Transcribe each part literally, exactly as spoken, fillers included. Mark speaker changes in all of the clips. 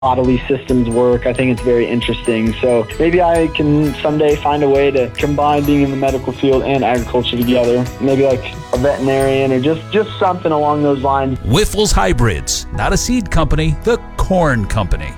Speaker 1: bodily systems work. I think it's very interesting. So maybe I can someday find a way to combine being in the medical field and agriculture together. Maybe like a veterinarian or just, just something along those lines.
Speaker 2: Wyffels Hybrids, not a seed company, the corn company.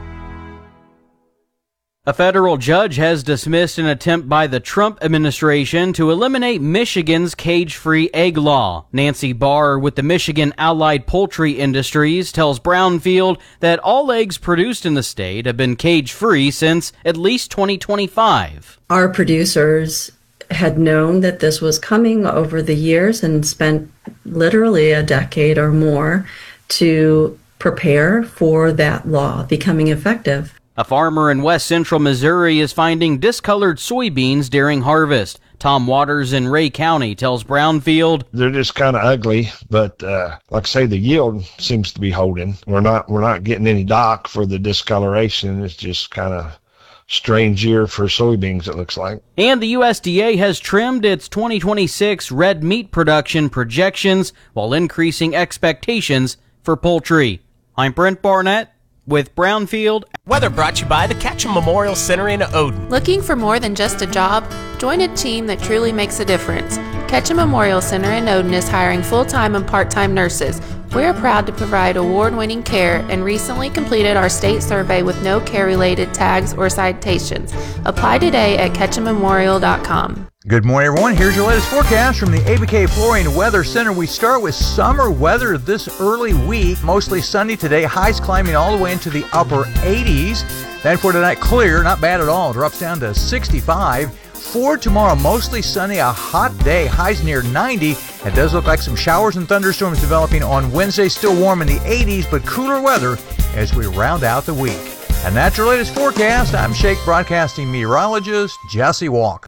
Speaker 3: A federal judge has dismissed an attempt by the Trump administration to eliminate Michigan's cage-free egg law. Nancy Barr with the Michigan Allied Poultry Industries tells Brownfield that all eggs produced in the state have been cage-free since at least twenty twenty-five.
Speaker 4: Our producers had known that this was coming over the years and spent literally a decade or more to prepare for that law becoming effective.
Speaker 3: A farmer in west central Missouri is finding discolored soybeans during harvest. Tom Waters in Ray County tells Brownfield,
Speaker 5: they're just kind of ugly, but uh, like I say, the yield seems to be holding. We're not we're not getting any dock for the discoloration. It's just kind of strange year for soybeans, it looks like.
Speaker 3: And the U S D A has trimmed its twenty twenty-six red meat production projections while increasing expectations for poultry. I'm Brent Barnett with Brownfield.
Speaker 6: Weather brought to you by the Ketchum Memorial Center in Odin.
Speaker 7: Looking for more than just a job? Join a team that truly makes a difference. Ketchum Memorial Center in Odin is hiring full-time and part-time nurses. We are proud to provide award-winning care and recently completed our state survey with no care-related tags or citations. Apply today at ketchum memorial dot com.
Speaker 8: Good morning, everyone. Here's your latest forecast from the A B K Flooring Weather Center. We start with summer weather this early week. Mostly sunny today. Highs climbing all the way into the upper eighties. Then for tonight, clear. Not bad at all. Drops down to sixty-five. For tomorrow, mostly sunny. A hot day. Highs near ninety. It does look like some showers and thunderstorms developing on Wednesday. Still warm in the eighties, but cooler weather as we round out the week. And that's your latest forecast. I'm Shake Broadcasting meteorologist Jesse Walk.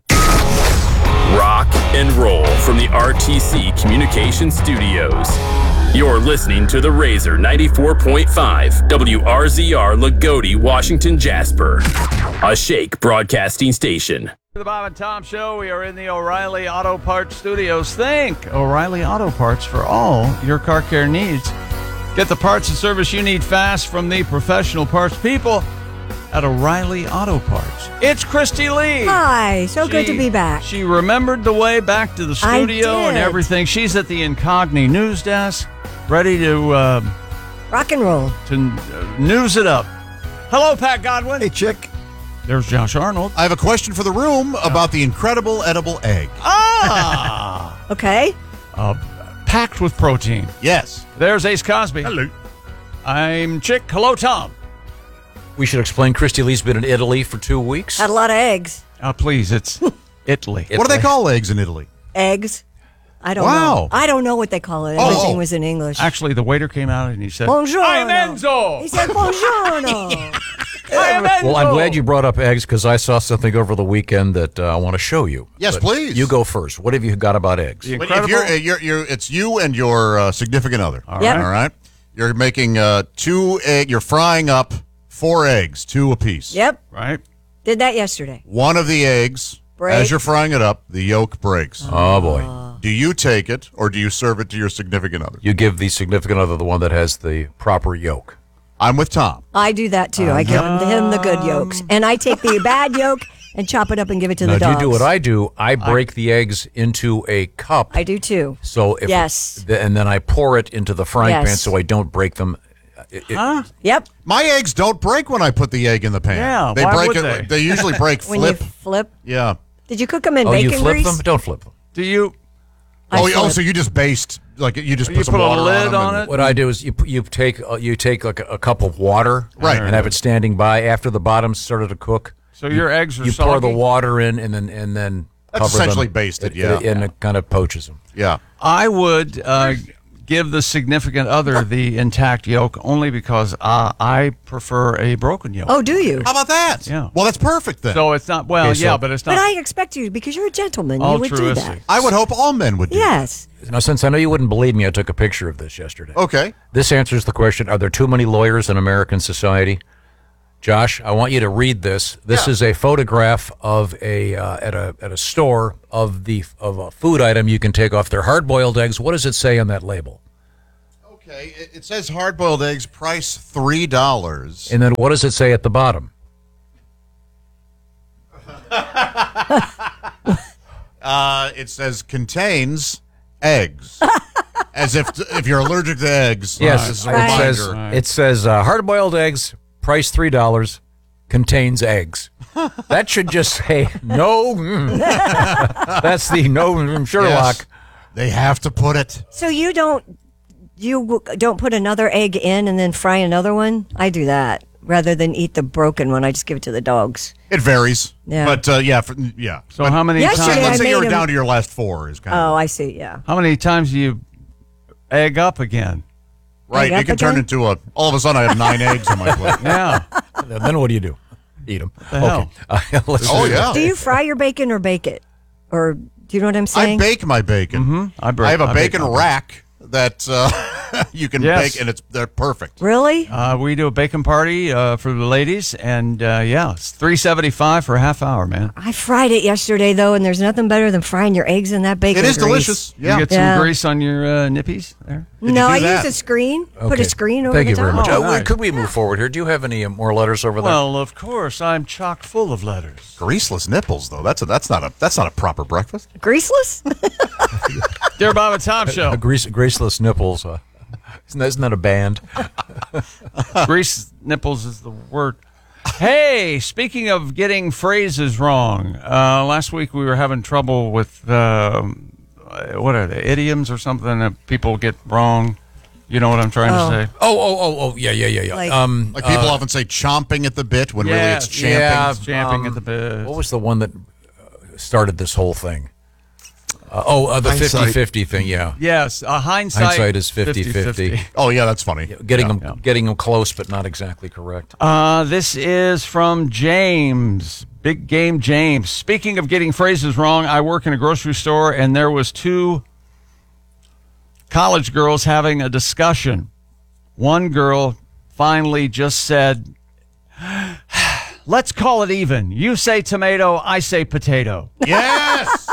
Speaker 9: Rock and roll from the R T C Communication Studios. You're listening to the Razor ninety-four point five W R Z R Lagodi, Washington, Jasper, a Shake Broadcasting station.
Speaker 10: The Bob and Tom Show. We are in the O'Reilly Auto Parts Studios. Think O'Reilly Auto Parts for all your car care needs. Get the parts and service you need fast from the professional parts people at O'Reilly Auto Parts. It's Christy Lee.
Speaker 11: Hi, so
Speaker 10: she,
Speaker 11: good to be back.
Speaker 10: She remembered the way back to the studio and everything. She's at the Incogni news desk, ready to uh,
Speaker 11: rock and roll,
Speaker 10: to uh, news it up. Hello, Pat Godwin.
Speaker 12: Hey, Chick.
Speaker 10: There's Josh Arnold.
Speaker 12: I have a question for the room uh, about the incredible edible egg.
Speaker 10: Ah,
Speaker 11: okay.
Speaker 10: Uh, packed with protein.
Speaker 12: Yes.
Speaker 10: There's Ace Cosby.
Speaker 12: Hello.
Speaker 10: I'm Chick. Hello, Tom.
Speaker 13: We should explain Christy Lee's been in Italy for two weeks.
Speaker 11: Had a lot of eggs.
Speaker 10: Oh, please, it's Italy.
Speaker 12: Italy. What do they call eggs in Italy?
Speaker 11: Eggs. I don't
Speaker 12: wow.
Speaker 11: know. I don't know what they call it.
Speaker 12: Oh,
Speaker 11: Everything
Speaker 12: oh.
Speaker 11: was in English.
Speaker 10: Actually, the waiter came out and he said,
Speaker 11: Buongiorno.
Speaker 10: I'm Enzo.
Speaker 11: He said, Buongiorno.
Speaker 10: I am Enzo.
Speaker 13: Well, I'm glad you brought up eggs because I saw something over the weekend that uh, I want to show you.
Speaker 12: Yes,
Speaker 13: but
Speaker 12: please.
Speaker 13: You go first. What have you got about eggs?
Speaker 12: If you're, uh, you're, you're, it's you and your uh, significant other.
Speaker 10: All
Speaker 11: yep.
Speaker 10: right.
Speaker 12: All right. You're making uh, two egg. You're frying up four eggs, two apiece.
Speaker 11: Yep.
Speaker 10: Right.
Speaker 11: Did that yesterday.
Speaker 12: One of the eggs,
Speaker 11: Break.
Speaker 12: as you're frying it up, the yolk breaks.
Speaker 13: Oh, boy.
Speaker 12: Do you take it or do you serve it to your significant other?
Speaker 13: You give the significant other the one that has the proper yolk.
Speaker 12: I'm with Tom.
Speaker 11: I do that too. I give him, him the good yolks. And I take the bad yolk and chop it up and give it to
Speaker 13: now,
Speaker 11: the dogs.
Speaker 13: Now, do you do what I do? I break I, the eggs into a cup.
Speaker 11: I do too.
Speaker 13: So if
Speaker 11: yes.
Speaker 13: And then I pour it into the frying
Speaker 11: yes.
Speaker 13: pan so I don't break them. It, it,
Speaker 10: huh?
Speaker 11: Yep.
Speaker 12: My eggs don't break when I put the egg in the pan.
Speaker 10: Yeah,
Speaker 12: they
Speaker 10: why
Speaker 12: break
Speaker 10: would
Speaker 12: it.
Speaker 10: they?
Speaker 12: They usually break
Speaker 11: when
Speaker 12: flip.
Speaker 11: you flip?
Speaker 12: Yeah.
Speaker 11: Did you cook them in
Speaker 13: oh,
Speaker 11: bacon
Speaker 13: you flip
Speaker 11: grease?
Speaker 13: them? Don't flip them.
Speaker 10: Do you?
Speaker 12: Oh, oh, so you just based like you just put
Speaker 10: you
Speaker 12: some
Speaker 10: put
Speaker 12: water
Speaker 10: a lid
Speaker 12: on,
Speaker 10: on
Speaker 12: and,
Speaker 10: it.
Speaker 13: What I do is you you take uh, you take like a, a cup of water,
Speaker 12: right,
Speaker 13: and have it standing by after the bottom's started to cook.
Speaker 10: So
Speaker 13: you,
Speaker 10: your eggs are
Speaker 13: you
Speaker 10: soggy?
Speaker 13: pour the water in, and then and then
Speaker 12: That's
Speaker 13: cover
Speaker 12: essentially
Speaker 13: them.
Speaker 12: basted,
Speaker 13: it,
Speaker 12: yeah,
Speaker 13: it, and it kind of poaches them.
Speaker 12: Yeah,
Speaker 10: I would uh, give the significant other the intact yolk only because uh, I prefer a broken yolk.
Speaker 11: Oh, do you?
Speaker 12: How about that?
Speaker 10: Yeah.
Speaker 12: Well, that's perfect then.
Speaker 10: So it's not well,
Speaker 13: Okay, so-
Speaker 10: yeah, but it's not.
Speaker 11: But I expect you, because you're a gentleman, you would do
Speaker 10: altruistic.
Speaker 11: that.
Speaker 12: I would hope all men would do
Speaker 11: Yes.
Speaker 13: Now, since I know you wouldn't believe me, I took a picture of this yesterday.
Speaker 12: that. Okay.
Speaker 13: This answers the question: are there too many lawyers in American society? Josh, I want you to read this. This
Speaker 12: Yeah.
Speaker 13: is a photograph of a uh, at a at a store of the of a food item you can take off their hard-boiled eggs. What does it say on that label?
Speaker 12: Okay, it, it says hard-boiled eggs, price three dollars.
Speaker 13: And then what does it say at the bottom?
Speaker 12: uh, it says contains eggs. As if if you're allergic to eggs.
Speaker 13: Yes,
Speaker 12: this is a
Speaker 13: it
Speaker 12: reminder.
Speaker 13: says, it says uh, hard-boiled eggs, price three dollars, contains eggs. That should just say no. mm. That's the no from Sherlock.
Speaker 12: Yes, they have to put it.
Speaker 11: So you don't you don't put another egg in and then fry another one? I do that rather than eat the broken one. I just give it to the dogs.
Speaker 12: It varies.
Speaker 11: Yeah.
Speaker 12: But, uh, yeah. For, yeah.
Speaker 10: So
Speaker 12: But
Speaker 10: how many
Speaker 11: Yesterday
Speaker 10: times?
Speaker 11: I
Speaker 12: Let's say
Speaker 11: made
Speaker 12: you're
Speaker 11: him-
Speaker 12: down to your last four. Is kind
Speaker 11: Oh,
Speaker 12: of
Speaker 11: I see. Yeah.
Speaker 10: How many times do you egg up again?
Speaker 12: right.
Speaker 11: Egg
Speaker 12: It can
Speaker 11: up
Speaker 12: turn
Speaker 11: again?
Speaker 12: into a. All of a sudden, I have nine eggs on my plate.
Speaker 10: Yeah.
Speaker 13: Then what do you do? Eat them.
Speaker 10: the hell?
Speaker 13: Okay. Uh, let's
Speaker 12: Oh,
Speaker 13: do
Speaker 12: yeah.
Speaker 11: Do you fry your bacon or bake it? Or do you know what I'm
Speaker 12: I
Speaker 11: saying?
Speaker 12: bake my bacon.
Speaker 10: Mm-hmm. I, break,
Speaker 12: I have a
Speaker 10: I bake
Speaker 12: bacon
Speaker 10: my
Speaker 12: rack that uh, you can
Speaker 10: Yes.
Speaker 12: bake, and it's they're perfect.
Speaker 11: Really?
Speaker 10: Uh, we do a bacon party uh, for the ladies, and uh, yeah, it's three seventy-five for a half hour, man.
Speaker 11: I fried it yesterday though, and there's nothing better than frying your eggs in that bacon.
Speaker 12: It is
Speaker 11: grease.
Speaker 12: delicious.
Speaker 10: You
Speaker 12: Yeah.
Speaker 10: get some
Speaker 11: Yeah.
Speaker 10: grease on your uh, nippies there.
Speaker 12: Did
Speaker 11: no,
Speaker 12: you
Speaker 11: I
Speaker 12: do that?
Speaker 11: used a screen. Put
Speaker 13: Okay.
Speaker 11: a screen over
Speaker 13: Thank
Speaker 11: the
Speaker 13: you very
Speaker 11: top.
Speaker 13: much.
Speaker 10: Oh,
Speaker 13: Uh,
Speaker 10: nice.
Speaker 13: Could we move forward here? Do you have any uh, more letters over there?
Speaker 10: Well, of course, I'm chock full of letters.
Speaker 12: Greaseless nipples, though. That's a, that's not a that's not a proper breakfast.
Speaker 11: Greaseless?
Speaker 10: Dear Bob and Tom Show.
Speaker 13: Uh, grease, graceless nipples. Uh, isn't, that, isn't that a band?
Speaker 10: Grease nipples is the word. Hey, speaking of getting phrases wrong, uh, last week we were having trouble with, um, what are they, idioms or something that people get wrong. You know what I'm trying
Speaker 11: Oh.
Speaker 10: to say?
Speaker 13: Oh, oh, oh, oh, yeah, yeah, yeah, yeah.
Speaker 11: Like-
Speaker 13: um,
Speaker 12: Like people
Speaker 13: uh,
Speaker 12: often say, chomping at the bit when really
Speaker 10: Yes,
Speaker 12: it's champing.
Speaker 13: yeah,
Speaker 10: It's champing
Speaker 13: um,
Speaker 10: at the bit.
Speaker 13: What was the one that uh, started this whole thing? Uh, oh, uh, the
Speaker 5: Hindsight.
Speaker 13: fifty-fifty thing, yeah.
Speaker 10: Yes, uh, hindsight.
Speaker 13: Hindsight is fifty-fifty.
Speaker 12: Oh yeah, that's funny.
Speaker 13: Getting
Speaker 12: Yeah.
Speaker 13: them,
Speaker 10: yeah.
Speaker 13: getting them close, but not exactly correct.
Speaker 10: Uh, this is from James, Big Game James. Speaking of getting phrases wrong, I work in a grocery store, and there was two college girls having a discussion. One girl finally just said, "Let's call it even. You say tomato, I say potato."
Speaker 12: Yes.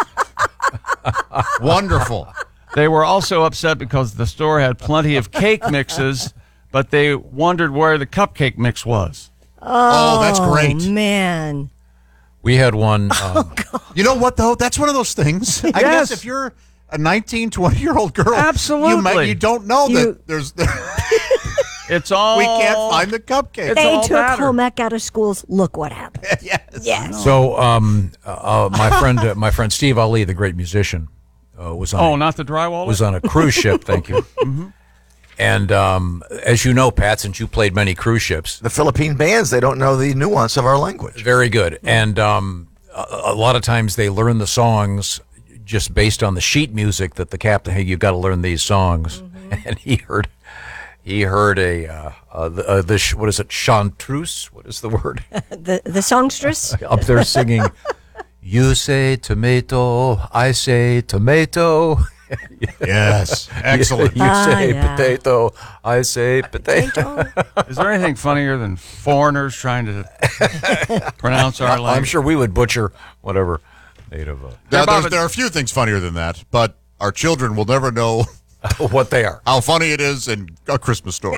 Speaker 12: Wonderful.
Speaker 10: They were also upset because the store had plenty of cake mixes, but they wondered where the cupcake mix was.
Speaker 12: Oh, that's great.
Speaker 11: Man.
Speaker 13: We had one. Um,
Speaker 12: You know what though? That's one of those things. I
Speaker 10: Yes.
Speaker 12: guess if you're a nineteen, twenty year old girl,
Speaker 10: Absolutely.
Speaker 12: you might you don't know
Speaker 11: You-
Speaker 12: that there's
Speaker 10: It's all
Speaker 12: we can't find the cupcake.
Speaker 10: It's
Speaker 11: They
Speaker 10: all
Speaker 11: took
Speaker 10: batter.
Speaker 11: home ec out of schools. Look what happened.
Speaker 12: Yes.
Speaker 11: Yes.
Speaker 13: so, um, uh, uh, my friend, uh, my friend Steve Ali, the great musician, uh, was on.
Speaker 10: Oh,
Speaker 13: a,
Speaker 10: not the drywall?
Speaker 13: was on a cruise ship. Thank you. And um, as you know, Pat, since you played many cruise ships,
Speaker 14: The Philippine bands, they don't know the nuance of our language.
Speaker 13: very good. And um, a, a lot of times they learn the songs just based on the sheet music that the captain. Hey, you've got to learn these songs. And he heard, he heard a uh, uh, the, uh, the sh- what is it, chanteuse? What is the word?
Speaker 11: the the songstress.
Speaker 13: Up there singing. You say tomato, I say tomato.
Speaker 12: Yes. Excellent.
Speaker 13: You
Speaker 11: Ah,
Speaker 13: say
Speaker 11: yeah.
Speaker 13: potato, I say potato.
Speaker 10: Is there anything funnier than foreigners trying to pronounce our language?
Speaker 13: I'm sure we would butcher whatever native uh,
Speaker 12: Now, there's, there are a few things funnier than that, but our children will never know
Speaker 13: what they are.
Speaker 12: how funny it is in A Christmas Story.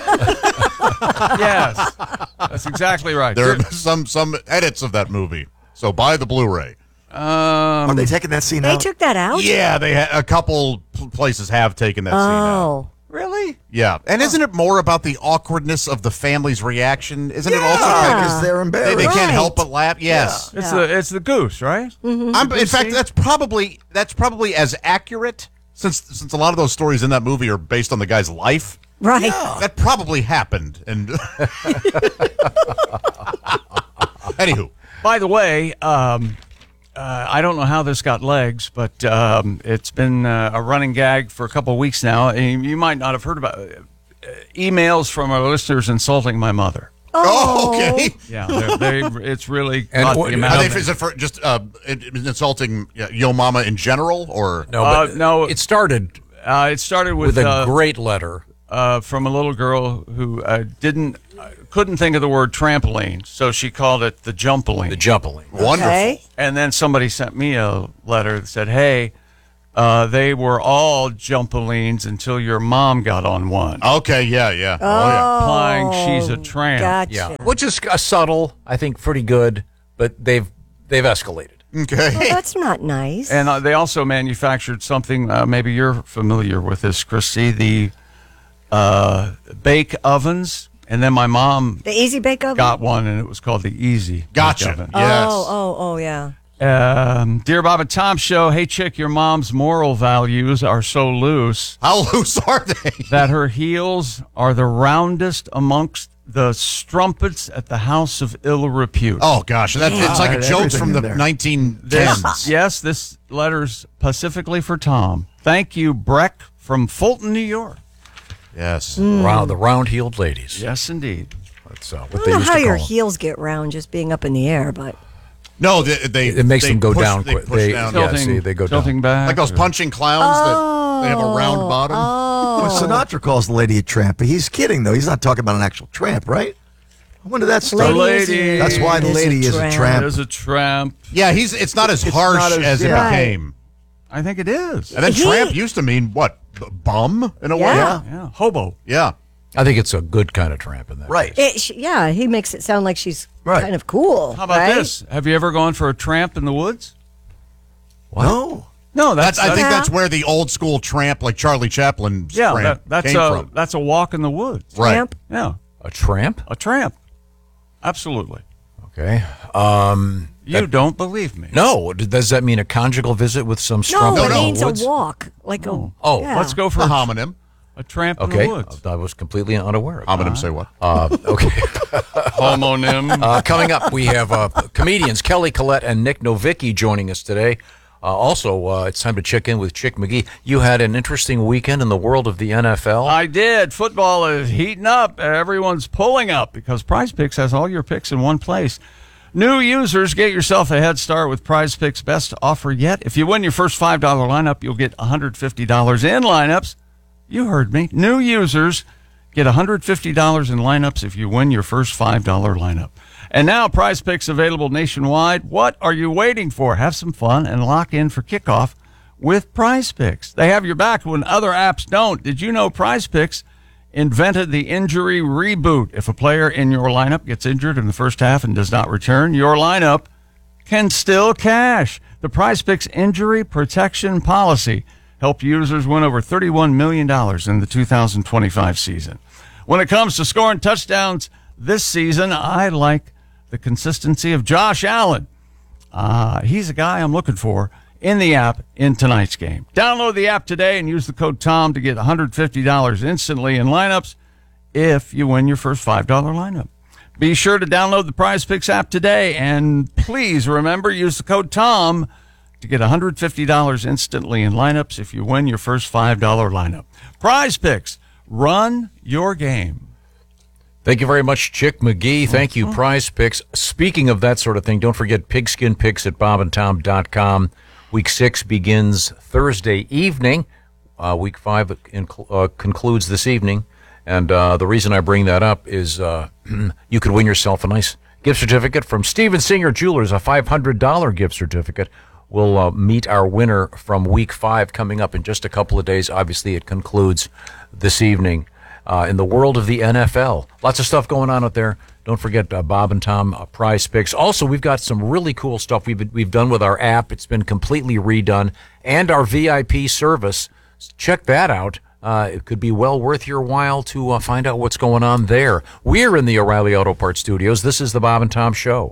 Speaker 10: Yes, that's exactly right.
Speaker 12: There are some some edits of that movie, so buy the Blu-ray.
Speaker 10: Um,
Speaker 14: Are they taking that scene
Speaker 11: They
Speaker 14: out?
Speaker 11: took that out?
Speaker 12: Yeah, they ha- a couple pl- places have taken that scene out.
Speaker 11: Oh.
Speaker 10: really?
Speaker 12: Yeah, and isn't it more about the awkwardness of the family's reaction? Isn't it also
Speaker 14: Yeah,
Speaker 12: like
Speaker 14: because they're
Speaker 12: they,
Speaker 14: embarrassed.
Speaker 12: they can't
Speaker 11: Right.
Speaker 12: help but laugh? Yes.
Speaker 10: It's
Speaker 11: Yeah.
Speaker 10: the it's the goose, right?
Speaker 12: I'm, in fact, that's probably that's probably as accurate since since a lot of those stories in that movie are based on the guy's life.
Speaker 11: Right.
Speaker 12: That probably happened. And anywho,
Speaker 10: By the way, um, uh, I don't know how this got legs, but um, it's been uh, a running gag for a couple of weeks now. And you might not have heard about it. Uh, emails from our listeners insulting my mother.
Speaker 12: oh, okay.
Speaker 10: Yeah, they're, they it's really
Speaker 13: And
Speaker 10: got
Speaker 13: what-
Speaker 10: the amount
Speaker 12: Are
Speaker 10: of
Speaker 12: they, is it for just uh, in- insulting uh, Yo Mama in general, or
Speaker 13: No,
Speaker 10: Uh,
Speaker 13: but
Speaker 10: no.
Speaker 13: it started
Speaker 10: Uh, it started with,
Speaker 13: with a
Speaker 10: uh,
Speaker 13: great letter.
Speaker 10: uh, from a little girl who uh, didn't uh, couldn't think of the word trampoline, so she called it the jumpaline.
Speaker 13: The jumpaline.
Speaker 12: wonderful?
Speaker 11: Okay.
Speaker 10: And then somebody sent me a letter that said, "Hey, Uh, they were all Jumpalines until your mom got on one.
Speaker 12: Okay, yeah, yeah.
Speaker 11: Oh, oh yeah.
Speaker 10: Implying she's a tramp.
Speaker 11: Gotcha.
Speaker 13: Yeah, which is uh, subtle, I think pretty good, but they've they've escalated.
Speaker 12: Okay.
Speaker 11: Well, that's not nice.
Speaker 10: And uh, they also manufactured something, uh, maybe you're familiar with this, Christy, the uh, bake ovens. And then my mom
Speaker 11: the Easy Bake Oven?
Speaker 10: got one, and it was called the Easy
Speaker 12: Gotcha.
Speaker 10: Bake Oven.
Speaker 12: Yes.
Speaker 11: Oh, oh, oh, yeah.
Speaker 10: Um, Dear Bob and Tom Show, hey, chick, your mom's moral values are so loose.
Speaker 12: How loose are they?
Speaker 10: That her heels are the roundest amongst the strumpets at the house of ill repute.
Speaker 12: Oh, gosh. That,
Speaker 11: Yeah.
Speaker 12: it's like a
Speaker 14: Right,
Speaker 12: joke
Speaker 14: everything
Speaker 12: from
Speaker 14: in
Speaker 12: the
Speaker 14: there.
Speaker 12: nineteen
Speaker 10: This,
Speaker 12: tens.
Speaker 10: yes, this letter's specifically for Tom. Thank you, Breck from Fulton, New York.
Speaker 12: Yes.
Speaker 13: Round, the round-heeled ladies.
Speaker 10: Yes, indeed.
Speaker 13: That's uh,
Speaker 11: I
Speaker 13: what
Speaker 11: don't
Speaker 13: they
Speaker 11: know
Speaker 13: used
Speaker 11: how
Speaker 13: to call
Speaker 11: your
Speaker 13: them.
Speaker 11: heels get round just being up in the air, but
Speaker 12: No, they, they
Speaker 13: It makes
Speaker 12: they
Speaker 13: them go
Speaker 12: push-
Speaker 13: down
Speaker 12: they
Speaker 13: quick.
Speaker 12: push
Speaker 13: They-
Speaker 12: down.
Speaker 13: yeah,
Speaker 10: Tilting,
Speaker 13: see, they go
Speaker 10: tilting
Speaker 13: down.
Speaker 10: back.
Speaker 12: Like those punching clowns that they have a round bottom.
Speaker 11: Oh.
Speaker 14: Well, Sinatra calls the lady a tramp, but he's kidding, though. He's not talking about an actual tramp, right? When did that start?
Speaker 11: Lady is a-
Speaker 14: That's why the
Speaker 11: is a
Speaker 14: lady is a
Speaker 11: tramp.
Speaker 14: tramp.
Speaker 10: There's a tramp.
Speaker 12: Yeah, he's. It's not as
Speaker 14: It's
Speaker 12: harsh
Speaker 14: not as-
Speaker 12: as it
Speaker 11: yeah.
Speaker 12: became.
Speaker 10: I think it is.
Speaker 12: And then
Speaker 11: He-
Speaker 12: tramp used to mean what? B- Bum in a way.
Speaker 11: Yeah.
Speaker 10: Yeah, hobo.
Speaker 12: Yeah.
Speaker 13: I think it's a good kind of tramp in that.
Speaker 14: Right.
Speaker 11: it, sh- yeah, he makes it sound like she's
Speaker 14: Right.
Speaker 11: kind of cool.
Speaker 10: How about
Speaker 11: right?
Speaker 10: this? Have you ever gone for a tramp in the woods?
Speaker 14: No.
Speaker 10: No,
Speaker 12: That's.
Speaker 10: that's,
Speaker 12: I think
Speaker 11: Yeah.
Speaker 12: that's where the old school tramp, like Charlie Chaplin's
Speaker 10: yeah,
Speaker 12: tramp,
Speaker 10: that, that's
Speaker 12: came
Speaker 10: a
Speaker 12: from.
Speaker 10: that's a walk in the woods.
Speaker 12: Right.
Speaker 11: Tramp?
Speaker 10: Yeah,
Speaker 13: A tramp?
Speaker 10: a tramp. Absolutely.
Speaker 13: Okay. Um,
Speaker 10: You don't believe me?
Speaker 13: no. D- Does that mean a conjugal visit with some
Speaker 11: No,
Speaker 13: strumpet
Speaker 11: it
Speaker 13: in the
Speaker 11: means
Speaker 13: woods?
Speaker 11: a walk. Like a.
Speaker 13: Oh,
Speaker 11: yeah.
Speaker 10: Let's go for
Speaker 12: A
Speaker 10: a,
Speaker 12: homonym.
Speaker 10: a tramp
Speaker 13: Okay.
Speaker 10: in the woods.
Speaker 13: I was completely unaware of that.
Speaker 12: Homonym. Say what?
Speaker 13: Uh, okay.
Speaker 10: Homonym.
Speaker 13: Uh, coming up, we have uh, comedians Kelly Collette and Nick Novicki joining us today. Uh, also, uh, it's time to check in with Chick McGee. You had an interesting weekend in the world of the N F L.
Speaker 10: I did. Football is heating up. Everyone's pulling up because Prize Picks has all your picks in one place. New users, get yourself a head start with Prize Picks' best offer yet. If you win your first five dollar lineup, you'll get one hundred fifty dollars in lineups. You heard me. New users get one hundred fifty dollars in lineups if you win your first five dollar lineup. And now Prize Picks available nationwide. What are you waiting for? Have some fun and lock in for kickoff with Prize Picks. They have your back when other apps don't. Did you know Prize Picks invented the injury reboot? If a player in your lineup gets injured in the first half and does not return, your lineup can still cash. The Prize Picks injury protection policy helped users win over thirty-one million dollars in the two thousand twenty-five season. When it comes to scoring touchdowns this season, I like the consistency of Josh Allen. Uh, he's a guy I'm looking for in the app in tonight's game. Download the app today and use the code TOM to get one hundred fifty dollars instantly in lineups if you win your first five dollar lineup. Be sure to download the Prize Picks app today, and please remember, use the code TOM to get one hundred fifty dollars instantly in lineups if you win your first five dollar lineup. Prize Picks, run your game.
Speaker 13: Thank you very much, Chick McGee. Thank you, Prize Picks. Speaking of that sort of thing, don't forget Pigskin Picks at bob and tom dot com. Week six begins Thursday evening. Uh, week five inc- uh, concludes this evening. And uh, the reason I bring that up is uh, you could win yourself a nice gift certificate from Steven Singer Jewelers, a five hundred dollars gift certificate. We'll uh, meet our winner from week five coming up in just a couple of days. Obviously, it concludes this evening. Uh, in the world of the N F L. Lots of stuff going on out there. Don't forget uh, Bob and Tom uh, Prize Picks. Also, we've got some really cool stuff we've we've done with our app. It's been completely redone. And our V I P service. Check that out. Uh, it could be well worth your while to uh, find out what's going on there. We're in the O'Reilly Auto Parts Studios. This is the Bob and Tom Show.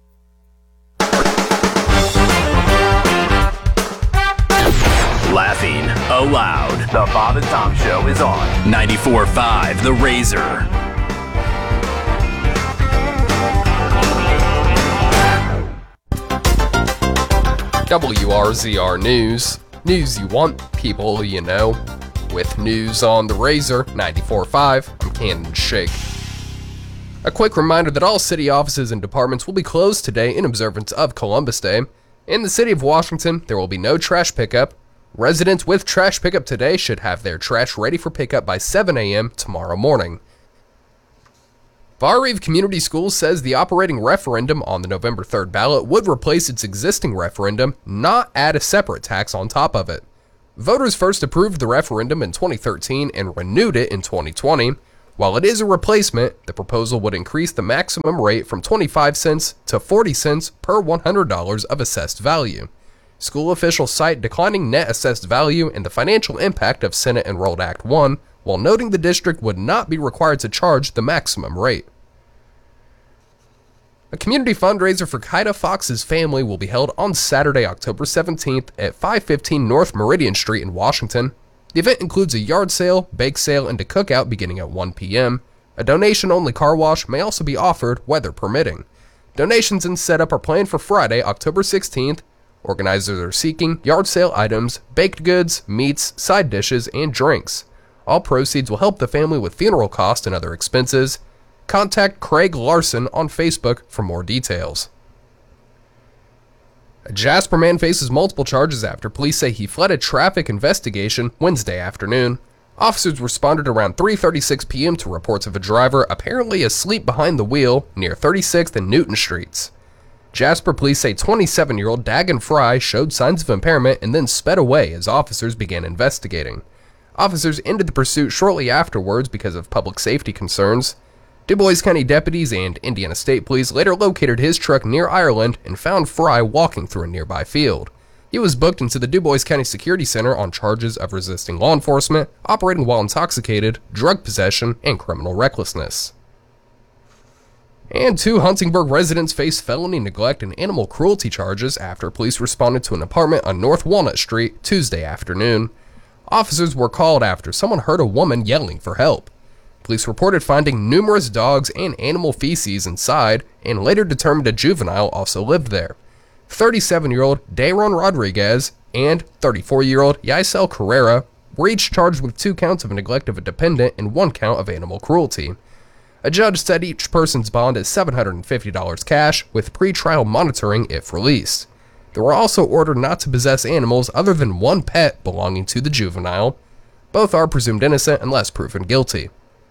Speaker 9: Laughing aloud. The Bob and Tom Show is on ninety-four point five The Razor.
Speaker 15: W R Z R News. News you want, people you know. With news on The Razor, ninety-four point five, I'm Cannon Shake. A quick reminder that all city offices and departments will be closed today in observance of Columbus Day. In the city of Washington, there will be no trash pickup. Residents with trash pickup today should have their trash ready for pickup by seven a.m. tomorrow morning. Bar Eve Community Schools says the operating referendum on the November third ballot would replace its existing referendum, not add a separate tax on top of it. Voters first approved the referendum in twenty thirteen and renewed it in twenty twenty. While it is a replacement, the proposal would increase the maximum rate from twenty-five cents to forty cents per one hundred dollars of assessed value. School officials cite declining net assessed value and the financial impact of Senate Enrolled Act one, while noting the district would not be required to charge the maximum rate. A community fundraiser for Kaida Fox's family will be held on Saturday, October seventeenth at five fifteen North Meridian Street in Washington. The event includes a yard sale, bake sale, and a cookout beginning at one p.m. A donation-only car wash may also be offered, weather permitting. Donations and setup are planned for Friday, October sixteenth. Organizers are seeking yard sale items, baked goods, meats, side dishes, and drinks. All proceeds will help the family with funeral costs and other expenses. Contact Craig Larson on Facebook for more details. A Jasper man faces multiple charges after police say he fled a traffic investigation Wednesday afternoon. Officers responded around three thirty-six p.m. to reports of a driver apparently asleep behind the wheel near thirty-sixth and Newton Streets. Jasper police say twenty-seven-year-old Dagan Fry showed signs of impairment and then sped away as officers began investigating. Officers ended the pursuit shortly afterwards because of public safety concerns. DuBois County deputies and Indiana State Police later located his truck near Ireland and found Fry walking through a nearby field. He was booked into the DuBois County Security Center on charges of resisting law enforcement, operating while intoxicated, drug possession, and criminal recklessness. And two Huntingburg residents face felony neglect and animal cruelty charges after police responded to an apartment on North Walnut Street Tuesday afternoon. Officers were called after someone heard a woman yelling for help. Police reported finding numerous dogs and animal feces inside and later determined a juvenile also lived there. thirty-seven-year-old Dayron Rodriguez and thirty-four-year-old Yaisel Carrera were each charged with two counts of neglect of a dependent and one count of animal cruelty. A judge said each person's bond is seven hundred fifty dollars cash with pretrial monitoring if released. They were also ordered not to possess animals other than one pet belonging to the juvenile. Both are presumed innocent unless proven guilty.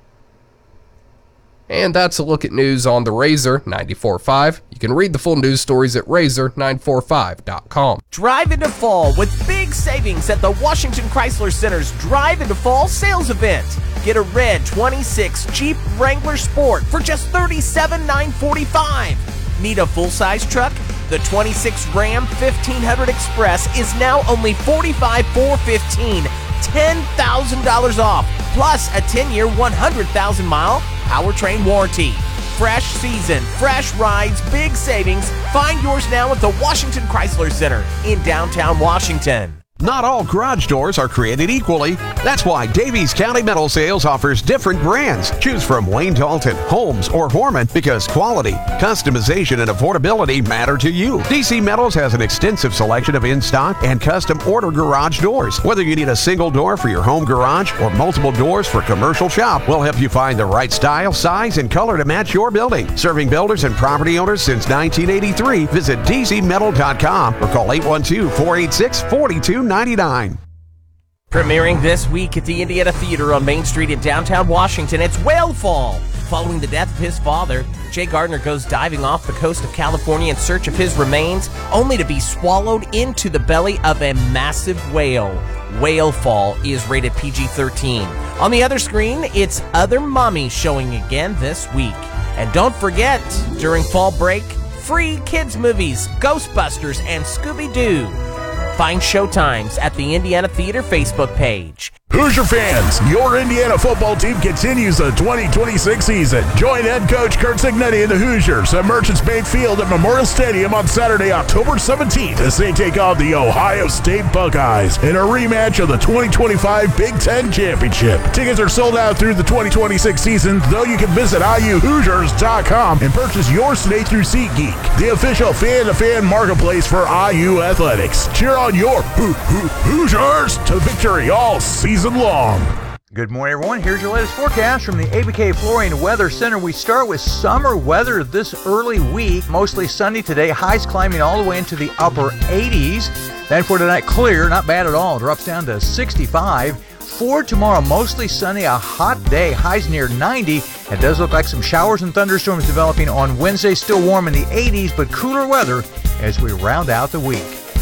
Speaker 15: And that's a look at news on the Razor ninety-four point five. You can read the full news stories at razor nine four five dot com.
Speaker 6: Drive into fall with big savings at the Washington Chrysler Center's Drive into Fall sales event. Get a red twenty-six Jeep Wrangler Sport for just thirty-seven thousand nine hundred forty-five dollars. Need a full-size truck? The twenty-six Ram fifteen hundred Express is now only forty-five thousand four hundred fifteen dollars. ten thousand dollars off, plus a ten-year, one hundred thousand mile powertrain warranty. Fresh season, fresh rides, big savings. Find yours now at the Washington Chrysler Center in downtown Washington.
Speaker 16: Not all garage doors are created equally. That's why Davies County Metal Sales offers different brands. Choose from Wayne Dalton, Holmes, or Horman because quality, customization, and affordability matter to you. D C Metals has an extensive selection of in-stock and custom order garage doors. Whether you need a single door for your home garage or multiple doors for commercial shop, we'll help you find the right style, size, and color to match your building. Serving builders and property owners since nineteen eighty-three, visit d c metal dot com or call eight one two, four eight six, four two nine nine.
Speaker 6: Premiering this week at the Indiana Theater on Main Street in downtown Washington, it's Whale Fall. Following the death of his father, Jay Gardner goes diving off the coast of California in search of his remains, only to be swallowed into the belly of a massive whale. Whale Fall is rated P G thirteen. On the other screen, it's Other Mommy showing again this week. And don't forget, during fall break, free kids movies, Ghostbusters and Scooby-Doo. Find showtimes at the Indiana Theater Facebook page.
Speaker 17: Hoosier fans, your Indiana football team continues the twenty twenty-six season. Join head coach Kurt Cignetti and the Hoosiers at Merchants Bank Field at Memorial Stadium on Saturday, October seventeenth as they take on the Ohio State Buckeyes in a rematch of the twenty twenty-five Big Ten Championship. Tickets are sold out through the twenty twenty-six season, though you can visit I U Hoosiers dot com and purchase yours today through SeatGeek, the official fan-to-fan marketplace for I U Athletics. Cheer on your Ho- Ho- Hoosiers to victory all season long.
Speaker 8: Good morning, everyone. Here's your latest forecast from the A B K Flooring Weather Center. We start with summer weather this early week. Mostly sunny today. Highs climbing all the way into the upper eighties. Then for tonight, clear. Not bad at all. Drops down to sixty-five. For tomorrow, mostly sunny. A hot day. Highs near ninety. It does look like some showers and thunderstorms developing on Wednesday. Still warm in the eighties, but cooler weather as we round out the week.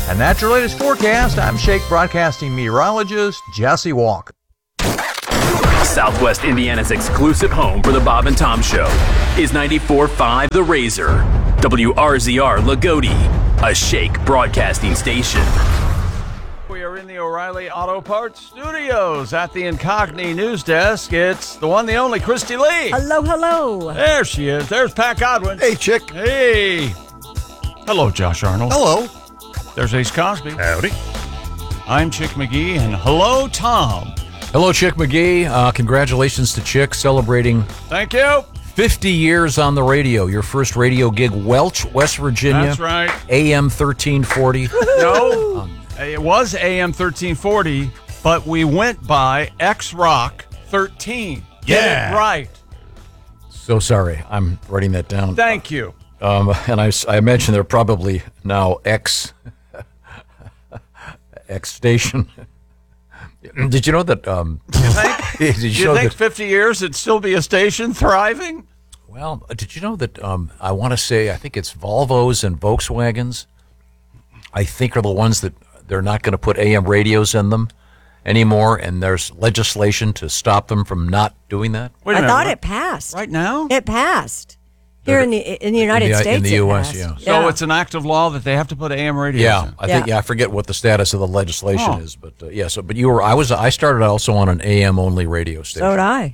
Speaker 8: And that's your latest forecast. I'm Shake Broadcasting meteorologist Jesse Walker.
Speaker 9: Southwest Indiana's exclusive home for the Bob and Tom Show is ninety-four point five The Razor. W R Z R Lagodi, a Shake Broadcasting station.
Speaker 10: We are in the O'Reilly Auto Parts Studios at the Incogni News Desk. It's the one, the only, Christy Lee.
Speaker 11: Hello, hello.
Speaker 10: There she is. There's Pat Godwin.
Speaker 14: Hey, Chick.
Speaker 10: Hey. Hello, Josh Arnold.
Speaker 12: Hello.
Speaker 10: There's Ace Cosby.
Speaker 12: Howdy.
Speaker 10: I'm Chick McGee, and hello, Tom.
Speaker 13: Hello, Chick McGee. Uh, congratulations to Chick celebrating
Speaker 10: Thank you.
Speaker 13: fifty years on the radio. Your first radio gig, Welch, West Virginia.
Speaker 10: That's right.
Speaker 13: A M thirteen forty.
Speaker 10: No, um, it was A M thirteen forty, but we went by X Rock thirteen. Get
Speaker 12: Yeah.
Speaker 10: it right.
Speaker 13: So sorry. I'm writing that down.
Speaker 10: Thank you.
Speaker 13: Um, and I, I imagine they're probably now X, X station. Did you know that? Um,
Speaker 10: You think,
Speaker 13: did you
Speaker 10: you
Speaker 13: know
Speaker 10: think
Speaker 13: that,
Speaker 10: fifty years it'd still be a station thriving?
Speaker 13: Well, did you know that? Um, I want to say I think it's Volvos and Volkswagens. I think are the ones that they're not going to put A M radios in them anymore, and there's legislation to stop them from not doing that.
Speaker 10: Wait a
Speaker 11: I
Speaker 10: minute,
Speaker 11: thought
Speaker 10: right-
Speaker 11: it passed.
Speaker 10: Right now?
Speaker 11: It passed. Here in the in the United
Speaker 13: in the,
Speaker 11: States,
Speaker 13: in the
Speaker 11: it
Speaker 13: U S,
Speaker 11: passed.
Speaker 13: yeah.
Speaker 10: So it's an act of law that they have to put A M radios
Speaker 13: Yeah,
Speaker 10: in.
Speaker 13: I think yeah. I forget what the status of the legislation
Speaker 10: Oh.
Speaker 13: is, but uh, yeah. So, but you were I was I started also on an A M only radio station.
Speaker 11: So did I.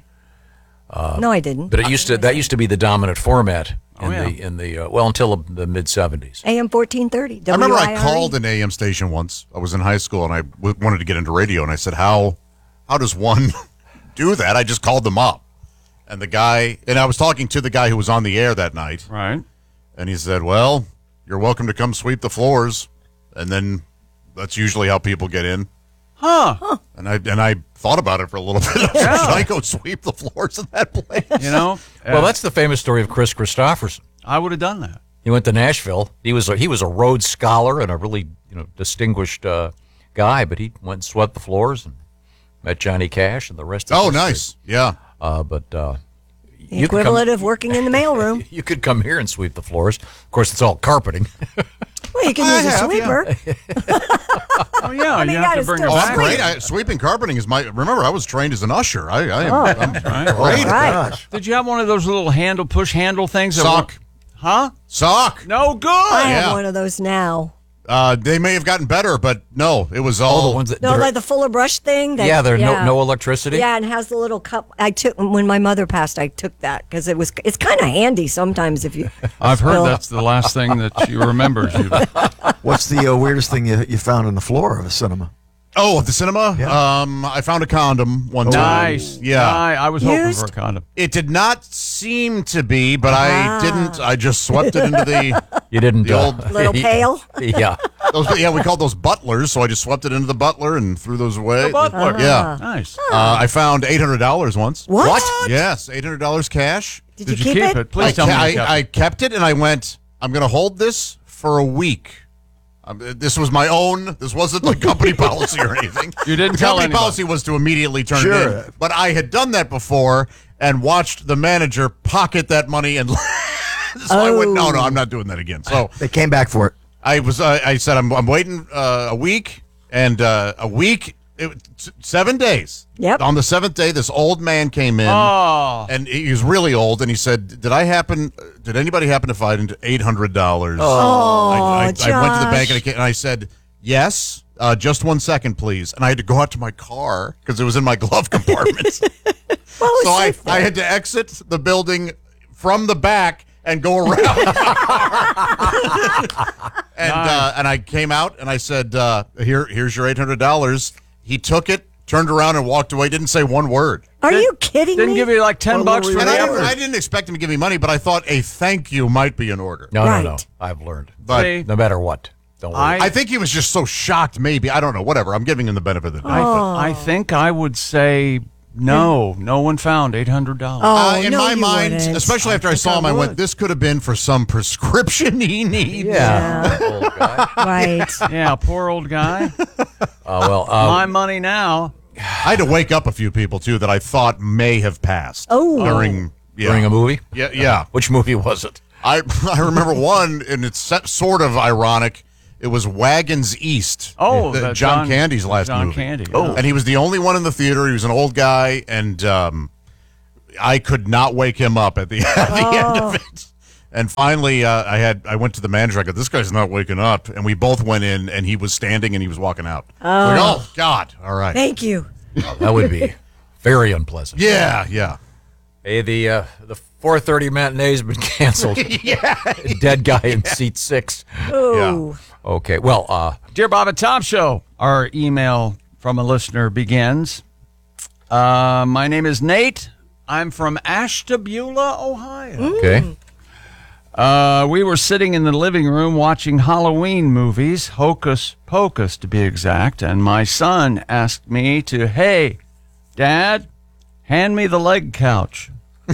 Speaker 13: Uh,
Speaker 11: no, I didn't.
Speaker 13: But it used to that used to be the dominant format in
Speaker 10: Oh, yeah.
Speaker 13: the in the uh, well until the, the mid seventies.
Speaker 11: A M fourteen thirty.
Speaker 12: I remember I called an A M station once. I was in high school and I w- wanted to get into radio, and I said, "How, how does one do that?" I just called them up, and the guy, and I was talking to the guy who was on the air that night,
Speaker 10: right?
Speaker 12: And he said, "Well, you're welcome to come sweep the floors," and then that's usually how people get in.
Speaker 10: Huh. huh.
Speaker 12: And I and I thought about it for a little bit. I said,
Speaker 10: Yeah.
Speaker 12: Should I go sweep the floors in that place?
Speaker 10: You know?
Speaker 13: Well, that's the famous story of Chris Christopherson.
Speaker 10: I would have done that.
Speaker 13: He went to Nashville. He was a, he was a Rhodes Scholar and a really you know distinguished uh, guy, but he went and swept the floors and met Johnny Cash and the rest. Is
Speaker 12: Oh,
Speaker 13: history.
Speaker 12: nice. Yeah.
Speaker 13: Uh, but uh,
Speaker 11: The equivalent of working in the mailroom.
Speaker 13: you could come here and sweep the floors. Of course, it's all carpeting.
Speaker 11: Well, you can
Speaker 12: I
Speaker 11: use a
Speaker 12: have,
Speaker 11: sweeper.
Speaker 10: Oh, yeah.
Speaker 11: I mean,
Speaker 10: you
Speaker 11: you
Speaker 10: have
Speaker 11: gotta
Speaker 10: to bring
Speaker 11: still
Speaker 10: it
Speaker 12: Oh,
Speaker 10: back.
Speaker 12: I'm great. I, sweeping carpeting is my. Remember, I was trained as an usher. I, I am.
Speaker 11: Oh.
Speaker 12: I'm
Speaker 10: Right.
Speaker 12: great.
Speaker 11: Right.
Speaker 10: Did you have one of those little handle, push handle things? that
Speaker 12: Sock.
Speaker 10: were- Huh?
Speaker 12: Sock.
Speaker 10: No good.
Speaker 11: I have
Speaker 12: Yeah.
Speaker 11: one of those now.
Speaker 12: Uh, they may have gotten better, but no, it was all
Speaker 13: All the ones that
Speaker 11: No,
Speaker 13: they're-
Speaker 11: like the Fuller brush thing. That,
Speaker 13: yeah, there's no no electricity.
Speaker 11: Yeah, and has the little cup. I took when my mother passed. I took that because it was. It's kind of handy sometimes if you.
Speaker 10: I've heard
Speaker 11: spill.
Speaker 10: that's the last thing that she remembers. You.
Speaker 14: What's the uh, weirdest thing you, you found on the floor of a cinema?
Speaker 12: Oh, at the cinema? Um, I found a condom one time.
Speaker 10: Nice.
Speaker 12: Yeah.
Speaker 10: I, I was hoping
Speaker 11: Used?
Speaker 10: for a condom.
Speaker 12: It did not seem to be, but
Speaker 11: Ah.
Speaker 12: I didn't. I just swept it into the.
Speaker 13: You didn't.
Speaker 12: The
Speaker 13: uh,
Speaker 12: old-
Speaker 11: Little pail.
Speaker 13: yeah.
Speaker 12: Those, yeah, we called those butlers, so I just swept it into the butler and threw those away.
Speaker 10: The butler.
Speaker 12: Yeah.
Speaker 10: Nice.
Speaker 12: Uh, I found eight hundred dollars once.
Speaker 11: What?
Speaker 12: Yes, eight hundred dollars cash.
Speaker 11: Did,
Speaker 10: Did
Speaker 11: you keep, it?
Speaker 10: Please
Speaker 12: I,
Speaker 10: tell me.
Speaker 12: I,
Speaker 10: you kept
Speaker 12: I
Speaker 10: it.
Speaker 12: kept it, and I went, I'm going to hold this for a week. Um, this was my own. This wasn't like company policy or anything.
Speaker 10: You didn't
Speaker 12: the
Speaker 10: tell
Speaker 12: company
Speaker 10: anybody.
Speaker 12: policy was to immediately turn it
Speaker 14: Sure.
Speaker 12: in. But I had done that before and watched the manager pocket that money, and so I went, no, no, I'm not doing that again. So
Speaker 14: They came back for it.
Speaker 12: I was. Uh, I said, I'm, I'm waiting uh, a week, and uh, a week, it, s- seven days.
Speaker 11: Yep.
Speaker 12: On the seventh day, this old man came in.
Speaker 10: Oh.
Speaker 12: And he was really old, and he said, "Did I happen? Did anybody happen to find into eight hundred dollars?"
Speaker 11: Oh,
Speaker 12: I, I, I went to the
Speaker 11: Josh.
Speaker 12: bank and I, ca- and I said, "Yes, uh, just one second, please." And I had to go out to my car because it was in my glove compartment.
Speaker 11: Well, it was
Speaker 12: so I,
Speaker 11: safe
Speaker 12: I
Speaker 11: there.
Speaker 12: had to exit the building from the back and go around my car. and uh, and I came out and I said, uh, "Here, here's your eight hundred dollars." He took it, turned around, and walked away. Didn't say one word.
Speaker 11: Are
Speaker 10: Did-
Speaker 11: you kidding
Speaker 10: Didn't
Speaker 11: me?
Speaker 10: give you like ten
Speaker 14: Well,
Speaker 10: bucks
Speaker 14: we-
Speaker 10: for
Speaker 12: And
Speaker 10: the
Speaker 12: I didn't,
Speaker 10: effort.
Speaker 12: I didn't expect him to give me money, but I thought a thank you might be in order.
Speaker 13: No, no, no.
Speaker 11: Right.
Speaker 13: I've learned.
Speaker 12: But
Speaker 10: See,
Speaker 13: No matter what, don't worry.
Speaker 10: I,
Speaker 12: I think he was just so shocked. Maybe I don't know. Whatever. I'm giving him the benefit of the doubt.
Speaker 10: I, I think I would say no. No one found eight hundred dollars.
Speaker 11: Oh,
Speaker 12: Uh, in
Speaker 11: no,
Speaker 12: my
Speaker 11: you
Speaker 12: mind,
Speaker 11: wouldn't.
Speaker 12: especially after I,
Speaker 11: think
Speaker 12: saw him, I went,
Speaker 11: would.
Speaker 12: "This could have been for some prescription he needs."
Speaker 13: yeah. Old guy.
Speaker 11: Right.
Speaker 10: Yeah, poor old guy.
Speaker 13: Uh, well, uh,
Speaker 10: My money now.
Speaker 12: I had to wake up a few people too that I thought may have passed.
Speaker 11: Oh.
Speaker 12: during yeah.
Speaker 13: during a movie.
Speaker 12: Yeah, yeah.
Speaker 13: Which movie was it?
Speaker 12: I I remember one, and it's se- sort of ironic. It was Wagons East.
Speaker 10: Oh,
Speaker 12: the,
Speaker 10: the
Speaker 12: John,
Speaker 10: John-
Speaker 12: Candy's last
Speaker 10: John
Speaker 12: movie.
Speaker 10: Candy,
Speaker 12: Oh,
Speaker 10: yeah.
Speaker 12: and he was the only one in the theater. He was an old guy, and um, I could not wake him up at the, at the end
Speaker 11: Oh.
Speaker 12: of it. And finally, uh, I had I went to the manager. I go, "This guy's not waking up." And we both went in, and he was standing, and he was walking out.
Speaker 11: Oh.
Speaker 12: Like, oh God! All right.
Speaker 11: Thank you.
Speaker 13: That would be very unpleasant.
Speaker 12: Yeah, yeah.
Speaker 13: Hey, the uh, the four thirty matinee's been canceled.
Speaker 12: Yeah.
Speaker 13: Dead guy in seat six.
Speaker 11: Ooh.
Speaker 13: Okay. Well, uh,
Speaker 10: Dear Bob and Tom Show, our email from a listener begins. Uh, my name is Nate. I'm from Ashtabula, Ohio.
Speaker 13: okay.
Speaker 10: Uh, we were sitting in the living room watching Halloween movies, Hocus Pocus to be exact, and my son asked me to, hey, Dad, hand me the leg couch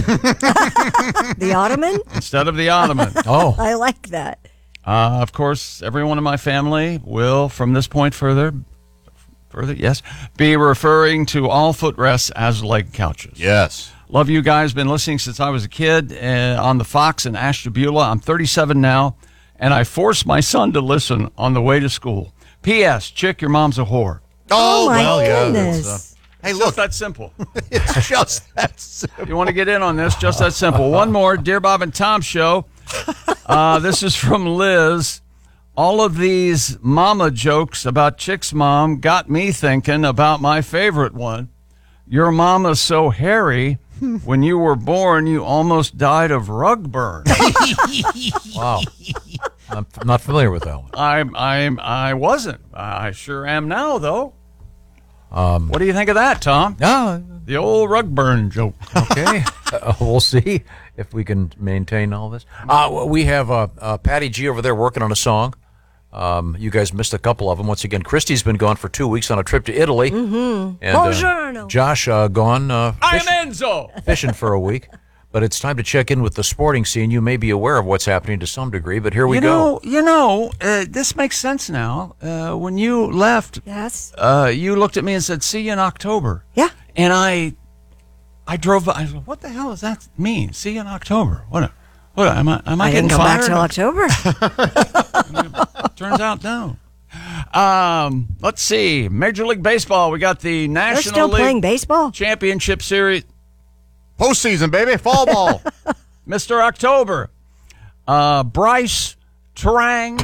Speaker 11: The ottoman?
Speaker 10: instead of the ottoman.
Speaker 13: Oh.
Speaker 11: I like that.
Speaker 10: Uh, of course, everyone in my family will, from this point further, further, yes, be referring to all footrests as leg couches.
Speaker 12: Yes.
Speaker 10: Love you guys. Been listening since I was a kid uh, on the Fox in Ashtabula. I'm thirty-seven now, and I forced my son to listen on the way to school. P S. Chick, your mom's a whore.
Speaker 12: Oh,
Speaker 11: Oh, my
Speaker 12: well, yeah.
Speaker 11: goodness.
Speaker 12: that's, uh, hey,
Speaker 10: It's
Speaker 12: look,
Speaker 10: just that simple.
Speaker 12: it's just that simple.
Speaker 10: You want to get in on this? Just that simple. One more, Dear Bob and Tom Show. Uh, this is from Liz. All of these mama jokes about Chick's mom got me thinking about my favorite one. Your mama's so hairy. When you were born, you almost died of rug burn.
Speaker 13: Wow. I'm not familiar with that one.
Speaker 10: I'm, I'm, I wasn't. I sure am now, though.
Speaker 13: Um,
Speaker 10: What do you think of that, Tom?
Speaker 13: no,
Speaker 10: The old rug burn joke.
Speaker 13: okay. uh, we'll see if we can maintain all this. Uh, we have uh, uh, Patty G over there working on a song. Um, you guys missed a couple of them. Once again, Christy's been gone for two weeks on a trip to Italy.
Speaker 11: Mm-hmm.
Speaker 13: And, uh,
Speaker 11: Buongiorno.
Speaker 13: Josh uh, gone uh,
Speaker 10: I'm
Speaker 13: fish-
Speaker 10: Enzo.
Speaker 13: fishing for a week. But it's time to check in with the sporting scene. You may be aware of what's happening to some degree, but here we
Speaker 10: you
Speaker 13: go.
Speaker 10: know, you know, uh, this makes sense now. Uh, when you left,
Speaker 11: Yes.
Speaker 10: uh, you looked at me and said, "See you in October."
Speaker 11: Yeah.
Speaker 10: And I, I drove. I said, "What the hell does that mean? See you in October? What? What am I? Am I,
Speaker 11: I
Speaker 10: getting
Speaker 11: didn't go back
Speaker 10: fired?"
Speaker 11: till October.
Speaker 10: Turns out no. Um, let's see. Major League Baseball. We got the
Speaker 11: They're
Speaker 10: National
Speaker 11: still
Speaker 10: League
Speaker 11: playing baseball?
Speaker 10: Championship Series.
Speaker 12: Postseason, baby. Fall ball.
Speaker 10: Mister October. Uh, Bryce Terang.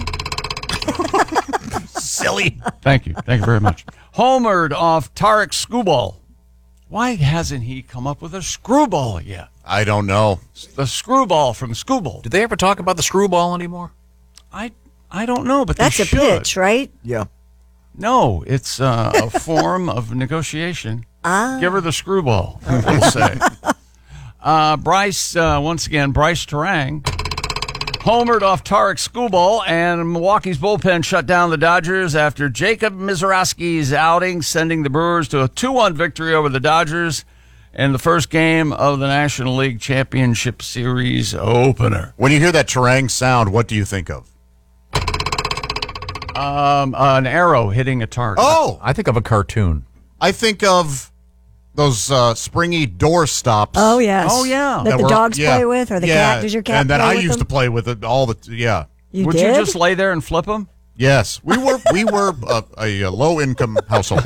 Speaker 12: Silly.
Speaker 10: Thank you. Thank you very much. Homered off Tarek Screwball. Why hasn't he come up with a screwball yet?
Speaker 12: I don't know.
Speaker 10: The screwball from Screwball.
Speaker 13: Did they ever talk about the screwball anymore?
Speaker 10: I I don't know, but
Speaker 11: That's
Speaker 10: they
Speaker 11: a
Speaker 10: should.
Speaker 11: pitch, right?
Speaker 14: Yeah.
Speaker 10: No, it's uh, a form of negotiation.
Speaker 11: Ah.
Speaker 10: Give her the screwball, we'll say. Uh, Bryce, uh, once again, Bryce Terang, homered off Tarek Screwball, and Milwaukee's bullpen shut down the Dodgers after Jacob Mizorowski's outing, sending the Brewers to a two one victory over the Dodgers in the first game of the National League Championship Series opener.
Speaker 12: When you hear that Terang sound, what do you think of?
Speaker 10: Um, an arrow hitting a target.
Speaker 12: Oh,
Speaker 13: I think of a cartoon.
Speaker 12: I think of those uh, springy door stops.
Speaker 11: Oh, yes.
Speaker 10: Oh, yeah.
Speaker 11: That the
Speaker 12: were-
Speaker 11: dogs
Speaker 12: yeah,
Speaker 11: play with, or the
Speaker 12: yeah,
Speaker 11: cat. Does your cat
Speaker 12: And then
Speaker 11: play
Speaker 12: I
Speaker 11: with
Speaker 12: used
Speaker 11: them?
Speaker 12: to play with it all the yeah.
Speaker 11: You
Speaker 10: Would
Speaker 11: did?
Speaker 10: you just lay there and flip them?
Speaker 12: Yes, we were we were a, a, low income household.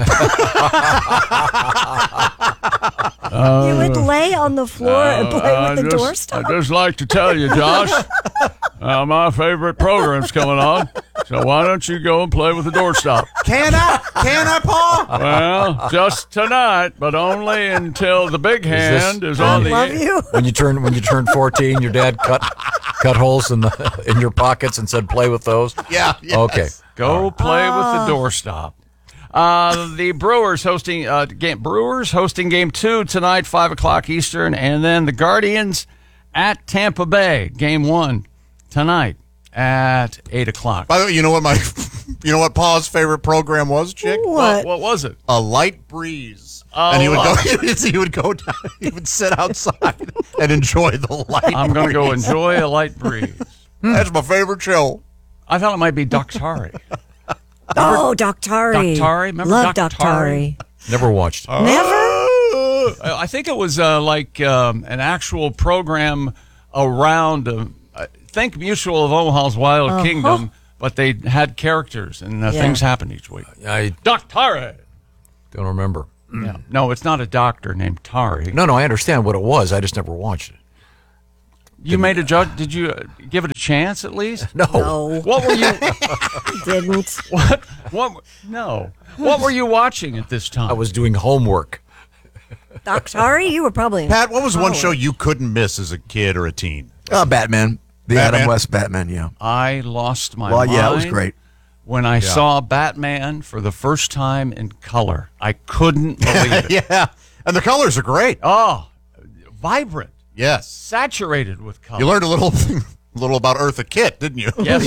Speaker 11: you would lay on the floor and play with the
Speaker 10: just,
Speaker 11: doorstop?
Speaker 10: I'd just like to tell you, Josh, uh, my favorite program's coming on. So why don't you go and play with the doorstop?
Speaker 12: Can I? Can I, Paul?
Speaker 10: Well, just tonight, but only until the big hand is, on the.
Speaker 11: Love you.
Speaker 13: When you turn when you turned fourteen, your dad cut cut holes in the in your pockets and said, "Play with those."
Speaker 12: Yeah. Yes.
Speaker 13: Okay.
Speaker 10: Go play with the doorstop. Uh, the Brewers hosting uh, game Brewers hosting game two tonight, five o'clock Eastern, and then the Guardians at Tampa Bay, game one tonight at eight o'clock.
Speaker 12: By the way, you know what my you know what Paul's favorite program was, Chick?
Speaker 11: What?
Speaker 10: What was it?
Speaker 12: A Light Breeze.
Speaker 10: Oh,
Speaker 12: and he would go.
Speaker 10: uh,
Speaker 12: He would, he would go down. He would sit outside and enjoy the light.
Speaker 10: I'm going to go
Speaker 12: breeze.
Speaker 10: enjoy a light breeze.
Speaker 12: That's my favorite show.
Speaker 10: I thought it might be Daktari.
Speaker 11: Oh, Daktari.
Speaker 10: Daktari? Remember
Speaker 11: Love
Speaker 10: Daktari?
Speaker 11: Daktari.
Speaker 13: Never watched.
Speaker 11: Never?
Speaker 10: I think it was uh, like um, an actual program around, uh, I think Mutual of Omaha's Wild
Speaker 11: Uh-huh.
Speaker 10: Kingdom, but they had characters and uh,
Speaker 11: Yeah.
Speaker 10: things happened each week.
Speaker 13: I
Speaker 10: Doctare.
Speaker 13: don't remember.
Speaker 10: Yeah. No, it's not a doctor named Tari.
Speaker 13: No, no, I understand what it was. I just never watched it.
Speaker 10: You made a judge. Did you uh, give it a chance at least?
Speaker 13: No.
Speaker 11: No.
Speaker 10: What were you?
Speaker 11: Didn't.
Speaker 10: What? What? No. What were you watching at this time?
Speaker 13: I was doing homework.
Speaker 11: Doctari, you were probably in
Speaker 12: Pat, what was one
Speaker 11: college.
Speaker 12: show you couldn't miss as a kid or a teen?
Speaker 14: Uh, Batman. The
Speaker 12: Batman?
Speaker 14: Adam West Batman, yeah.
Speaker 10: I lost my
Speaker 14: Well,
Speaker 10: mind.
Speaker 14: yeah, it was great.
Speaker 10: When I saw Batman for the first time in color, I couldn't believe it.
Speaker 12: Yeah, and the colors are great.
Speaker 10: Oh, vibrant,
Speaker 12: Yes.
Speaker 10: saturated with color.
Speaker 12: You learned a little little about Eartha Kitt, didn't you?
Speaker 10: Yes.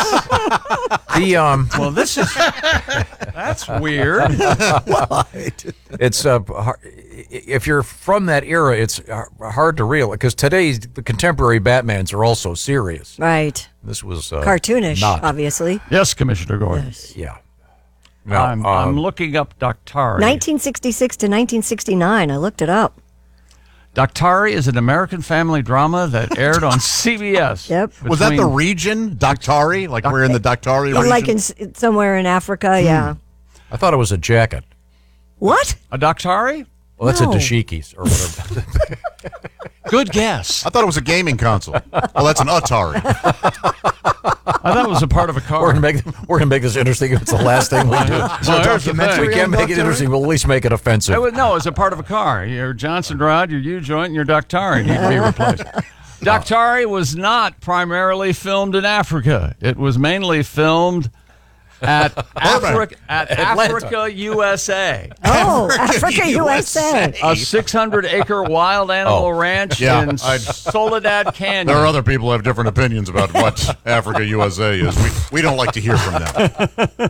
Speaker 13: The um,
Speaker 10: Well, this is that's weird.
Speaker 13: it's uh, har- if you're from that era, it's h- hard to realize because today's the contemporary Batmans are also serious.
Speaker 11: Right.
Speaker 13: This was uh,
Speaker 11: Cartoonish,
Speaker 13: not.
Speaker 11: obviously.
Speaker 10: Yes, Commissioner Gordon.
Speaker 13: Yeah.
Speaker 10: I'm,
Speaker 13: um,
Speaker 10: I'm looking up Doctari.
Speaker 11: nineteen sixty-six to nineteen sixty-nine. I looked it up.
Speaker 10: Doctari is an American family drama that aired on C B S.
Speaker 11: Yep.
Speaker 12: Was that the
Speaker 10: between-
Speaker 12: region, Doctari? Like we're in the Doctari region?
Speaker 11: Like in s- somewhere in Africa, yeah.
Speaker 13: I thought it was a jacket.
Speaker 11: What?
Speaker 10: a Doctari?
Speaker 13: Well, that's
Speaker 11: No.
Speaker 13: a dashikis or whatever.
Speaker 10: Good guess.
Speaker 12: I thought it was a gaming console. Well, that's an Atari.
Speaker 10: I thought it was a part of a car.
Speaker 13: we're gonna make we're gonna make this interesting. If it's the last thing we do.
Speaker 10: Well, here's the thing.
Speaker 13: We can't make it interesting. We'll at least make it offensive.
Speaker 10: It was, no, it's a part of a car. Your Johnson rod, your U-joint, and your Doctari need to be replaced. Doctari was not primarily filmed in Africa. It was mainly filmed at Africa, at
Speaker 13: Atlanta.
Speaker 10: Africa, U S A.
Speaker 11: Oh, Africa, U S A.
Speaker 10: A six hundred acre wild animal
Speaker 13: Oh.
Speaker 10: ranch
Speaker 12: Yeah,
Speaker 10: in
Speaker 12: I'd-
Speaker 10: Soledad Canyon.
Speaker 12: There are other people who have different opinions about what Africa U S A is. We, we don't like to hear from them.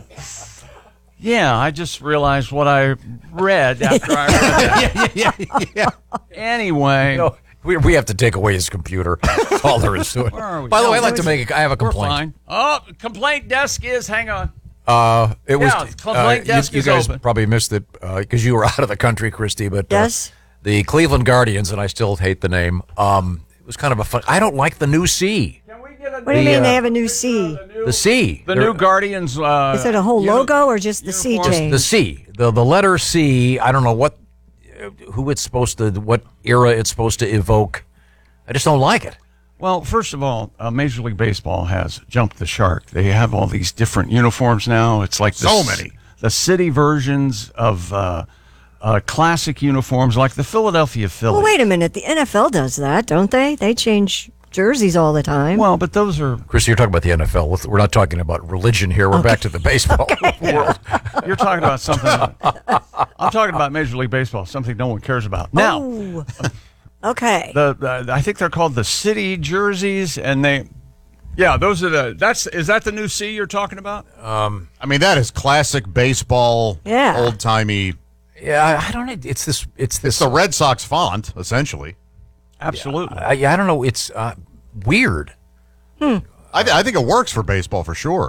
Speaker 10: Yeah, I just realized what I read after I read that.
Speaker 12: yeah, yeah, yeah.
Speaker 10: Anyway.
Speaker 13: No, we, we have to take away his computer. That's all there is to it.
Speaker 10: Where are we?
Speaker 13: By the
Speaker 10: No,
Speaker 13: way, I'd like to
Speaker 10: we're-
Speaker 13: make. A, I have a
Speaker 10: We're
Speaker 13: complaint.
Speaker 10: fine. Oh, complaint desk is, hang on.
Speaker 13: Uh, it was.
Speaker 10: Yeah, the complaint
Speaker 13: uh,
Speaker 10: desk
Speaker 13: you, you
Speaker 10: is
Speaker 13: guys
Speaker 10: open.
Speaker 13: probably missed it because you were out of the country, Christy. But uh,
Speaker 11: Yes.
Speaker 13: the Cleveland Guardians, and I still hate the name. Um, it was kind of a fun. I don't like the new C.
Speaker 11: What do you
Speaker 13: The,
Speaker 11: mean
Speaker 13: uh,
Speaker 11: they have a new C?
Speaker 13: The C.
Speaker 10: The
Speaker 13: They're-
Speaker 10: new Guardians. Uh,
Speaker 11: Is it a whole
Speaker 10: uni-
Speaker 11: logo or just the C
Speaker 10: uniform.
Speaker 11: change?
Speaker 13: The C. The the letter C. I don't know what, who it's supposed to, what era it's supposed to evoke. I just don't like it.
Speaker 10: Well, first of all, uh, Major League Baseball has jumped the shark. They have all these different uniforms now. It's like the
Speaker 12: So
Speaker 10: c-
Speaker 12: many.
Speaker 10: The city versions of uh, uh, classic uniforms, like the Philadelphia Phillies.
Speaker 11: Well, wait a minute. The N F L does that, don't they? They change jerseys all the time.
Speaker 10: Well, but those are.
Speaker 13: Christy, you're talking about the N F L. We're not talking about religion here. We're back to the baseball world.
Speaker 10: You're talking about something. I'm talking about Major League Baseball, something no one cares about. Now,
Speaker 11: Oh. Okay.
Speaker 10: the, the I think they're called the city jerseys, and they. Yeah, those are the. That's is that the new C you're talking about?
Speaker 13: Um,
Speaker 12: I mean, that is classic baseball,
Speaker 11: Yeah.
Speaker 12: old timey.
Speaker 13: yeah, I don't know. It's this. It's this.
Speaker 12: It's the Red Sox font, essentially.
Speaker 10: Absolutely.
Speaker 13: I, I don't know. It's uh, weird.
Speaker 12: I, th- I think it works for baseball for sure.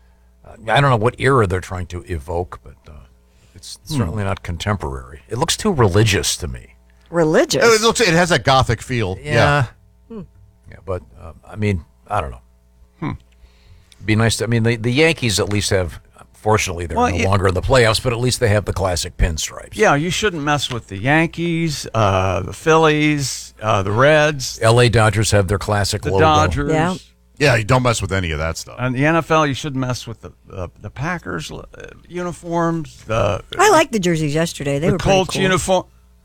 Speaker 13: I don't know what era they're trying to evoke, but uh, it's certainly not contemporary. It looks too religious to me.
Speaker 11: Religious.
Speaker 12: It looks. It has that gothic feel. Yeah.
Speaker 13: Yeah, yeah but uh, I mean, I don't know. Hmm. Be nice to. I mean, the, the Yankees at least have. Fortunately, they're
Speaker 10: Well,
Speaker 13: no
Speaker 10: yeah.
Speaker 13: longer in the playoffs, but at least they have the classic pinstripes.
Speaker 10: Yeah, you shouldn't mess with the Yankees, uh, the Phillies, uh, the Reds,
Speaker 13: L A Dodgers have their classic
Speaker 10: the
Speaker 13: logo.
Speaker 10: Dodgers.
Speaker 11: Yeah.
Speaker 12: Yeah, you don't mess with any of that stuff.
Speaker 10: And the N F L, you shouldn't mess with the the, the Packers uh, uniforms, the
Speaker 11: I liked the jerseys yesterday. They
Speaker 10: the
Speaker 11: were pretty
Speaker 10: Colts
Speaker 11: cool.
Speaker 10: uniform.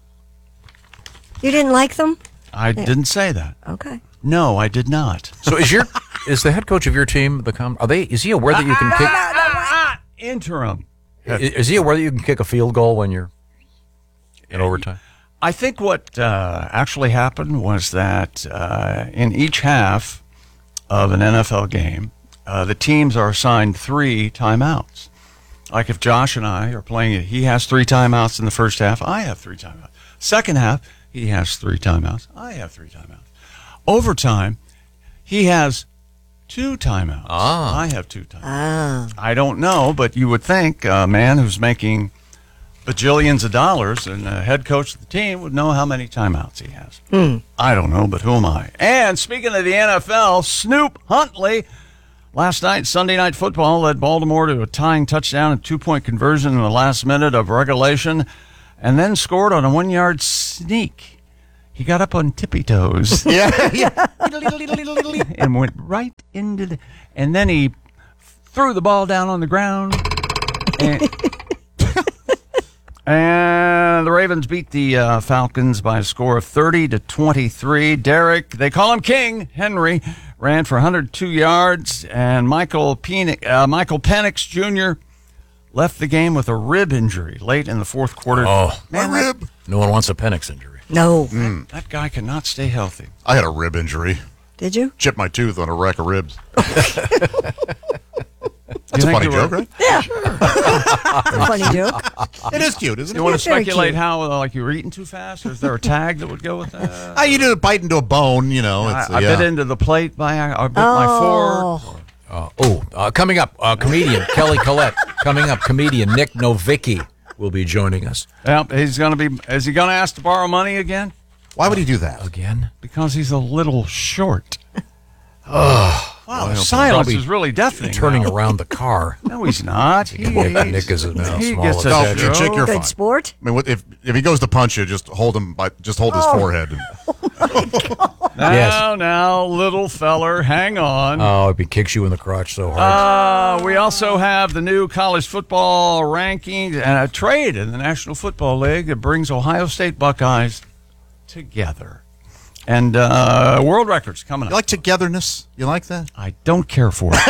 Speaker 11: You didn't like them?
Speaker 10: I didn't say that.
Speaker 11: Okay.
Speaker 10: No, I did not.
Speaker 13: So is your is the head coach of your team the com- are they is he aware that you can kick
Speaker 10: Ah, interim.
Speaker 13: i- is he aware that you can kick a field goal when you're in overtime?
Speaker 10: I think what uh, actually happened was that uh, in each half of an N F L game, uh, the teams are assigned three timeouts. Like if Josh and I are playing it, he has three timeouts in the first half. I have three timeouts. Second half, he has three timeouts. I have three timeouts. Overtime, he has two timeouts.
Speaker 13: Ah.
Speaker 10: I have two timeouts.
Speaker 11: Ah.
Speaker 10: I don't know, but you would think a man who's making bajillions of dollars and the head coach of the team would know how many timeouts he has.
Speaker 11: Hmm.
Speaker 10: I don't know, but who am I? And speaking of the N F L, Snoop Huntley Last night, Sunday Night Football led Baltimore to a tying touchdown and two-point conversion in the last minute of regulation, and then scored on a one-yard sneak. He got up on tippy toes.
Speaker 12: Yeah, yeah.
Speaker 10: And went right into the... And then he threw the ball down on the ground. And, and the Ravens beat the uh, Falcons by a score of thirty to twenty-three. Derek, they call him King, Henry, ran for one hundred two yards. And Michael, Penix, uh, Michael Penix Junior left the game with a rib injury late in the fourth quarter.
Speaker 13: Oh,
Speaker 12: my rib.
Speaker 13: No one wants a Penix injury.
Speaker 11: No.
Speaker 12: Mm.
Speaker 10: That guy cannot stay healthy.
Speaker 12: I had a rib injury.
Speaker 11: Did you?
Speaker 12: Chipped my tooth on a rack of ribs.
Speaker 10: You
Speaker 12: That's a funny
Speaker 10: think you
Speaker 12: joke,
Speaker 10: were-
Speaker 12: right?
Speaker 11: Yeah. That's a funny joke.
Speaker 12: It is cute, isn't it?
Speaker 10: You want to
Speaker 11: Yeah, very
Speaker 10: speculate
Speaker 11: cute.
Speaker 10: how, uh, like, you were eating too fast, or is there a tag that would go with that?
Speaker 12: Ah, you did a bite into a bone, you know.
Speaker 10: I,
Speaker 12: It's,
Speaker 10: I
Speaker 12: yeah.
Speaker 10: bit into the plate by I bit my
Speaker 11: Oh.
Speaker 10: fork.
Speaker 13: Uh, oh, uh, coming up, uh, comedian Kelly Collette. Coming up, comedian Nick Novicki will be joining us.
Speaker 10: Yep, he's going to be. Is he going to ask to borrow money again?
Speaker 12: Why would he do that?
Speaker 13: Again?
Speaker 10: Because he's a little short.
Speaker 13: Oh,
Speaker 10: Wow, the silence is really deafening.
Speaker 13: Turning
Speaker 10: now.
Speaker 13: around the car.
Speaker 10: No, he's not. He,
Speaker 13: Nick, Nick is a now
Speaker 10: he
Speaker 13: small
Speaker 10: gets a
Speaker 12: No,
Speaker 13: attention.
Speaker 10: joke.
Speaker 12: Chick, you're
Speaker 11: Good
Speaker 12: fine.
Speaker 11: sport.
Speaker 12: I mean, what, if if he goes to punch you, just hold him by, just hold his
Speaker 11: Oh.
Speaker 12: forehead.
Speaker 10: Now,
Speaker 13: Yes.
Speaker 10: now, little feller, hang on.
Speaker 13: Oh, if he kicks you in the crotch so hard.
Speaker 10: Uh, we also have the new college football rankings and a trade in the National Football League that brings Ohio State Buckeyes together. And uh, world records coming
Speaker 12: You
Speaker 10: up.
Speaker 12: like togetherness? You like that?
Speaker 10: I don't care for it.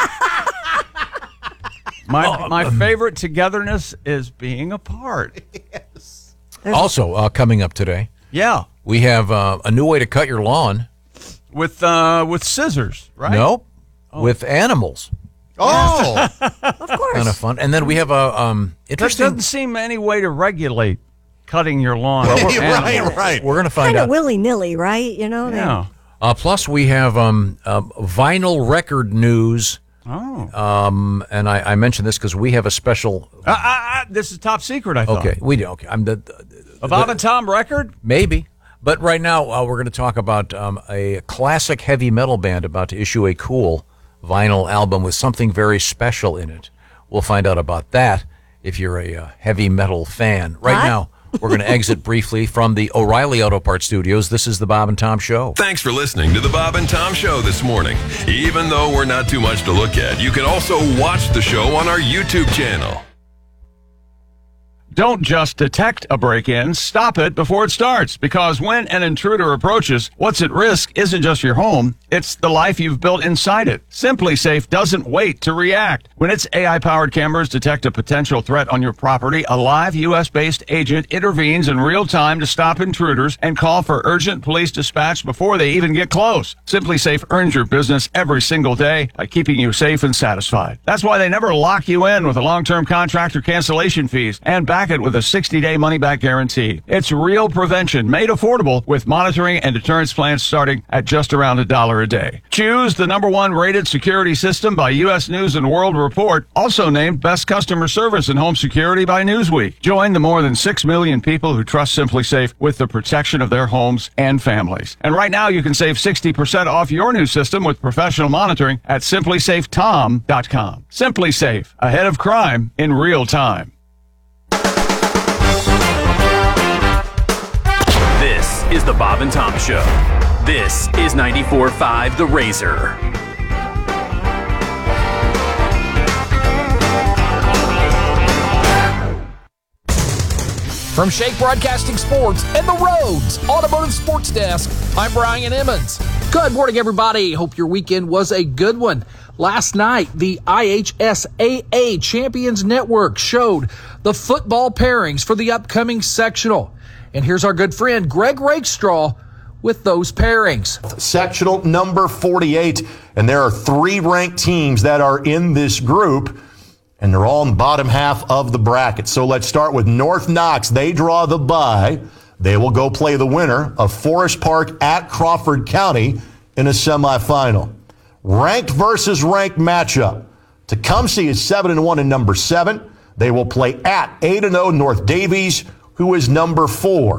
Speaker 10: my my favorite togetherness is being apart.
Speaker 12: Yes.
Speaker 13: Also, uh, coming up today,
Speaker 10: Yeah,
Speaker 13: we have uh, a new way to cut your lawn.
Speaker 10: with uh, with scissors, right?
Speaker 13: Nope. With animals.
Speaker 12: Oh,
Speaker 11: Of course.
Speaker 13: Kind of fun. And then we have a um,
Speaker 10: There
Speaker 13: interesting...
Speaker 10: doesn't seem any way to regulate cutting your lawn.
Speaker 12: Well,
Speaker 10: with
Speaker 12: right,
Speaker 10: animals.
Speaker 12: right.
Speaker 13: We're going to find
Speaker 11: Kind
Speaker 13: out.
Speaker 11: of willy nilly, right? You know. they-
Speaker 10: Yeah.
Speaker 13: Uh, plus, we have um, uh, vinyl record news.
Speaker 10: Oh.
Speaker 13: Um, and I, I mentioned this because we have a special...
Speaker 10: Uh, uh, uh, this is top secret, I thought.
Speaker 13: Okay, we do. Okay, I'm the, the
Speaker 10: A Bob and Tom record?
Speaker 13: maybe, but right now uh, we're going to talk about um, a classic heavy metal band about to issue a cool vinyl album with something very special in it. We'll find out about that if you're a uh, heavy metal fan. Right
Speaker 11: What?
Speaker 13: now, we're going to exit briefly from the O'Reilly Auto Parts Studios. This is the Bob and Tom Show.
Speaker 18: Thanks for listening to the Bob and Tom Show this morning. Even though we're not too much to look at, you can also watch the show on our YouTube channel.
Speaker 10: Don't just detect a break-in, stop it before it starts. Because when an intruder approaches, what's at risk isn't just your home, it's the life you've built inside it. Simply Safe doesn't wait to react. When its A I-powered cameras detect a potential threat on your property, a live U S-based agent intervenes in real time to stop intruders and call for urgent police dispatch before they even get close. Simply Safe earns your business every single day by keeping you safe and satisfied. That's why they never lock you in with a long-term contract or cancellation fees, and back it with a sixty-day money-back guarantee. It's real prevention made affordable with monitoring and deterrence plans starting at just around a dollar a day. Choose the number one rated security system by U S News and World Report, also named Best Customer Service in Home Security by Newsweek. Join the more than six million people who trust Simply Safe with the protection of their homes and families. And right now you can save sixty percent off your new system with professional monitoring at simply safe tom dot com. Simply Safe, ahead of crime in real time.
Speaker 9: This is the Bob and Tom Show. This is ninety-four point five The Razor.
Speaker 19: From Shake Broadcasting Sports and the Rhodes Automotive Sports Desk, I'm Brian Emmons. Good morning, everybody. Hope your weekend was a good one. Last night, the I H S A A Champions Network showed the football pairings for the upcoming sectional. And here's our good friend, Greg Rakestraw, with those pairings.
Speaker 20: Sectional number forty-eight, and there are three ranked teams that are in this group, and they're all in the bottom half of the bracket. So let's start with North Knox. They draw the bye. They will go play the winner of Forest Park at Crawford County in a semifinal. Ranked versus ranked matchup. Tecumseh is seven and one in number seven. They will play at eight and oh North Davies, who is number four.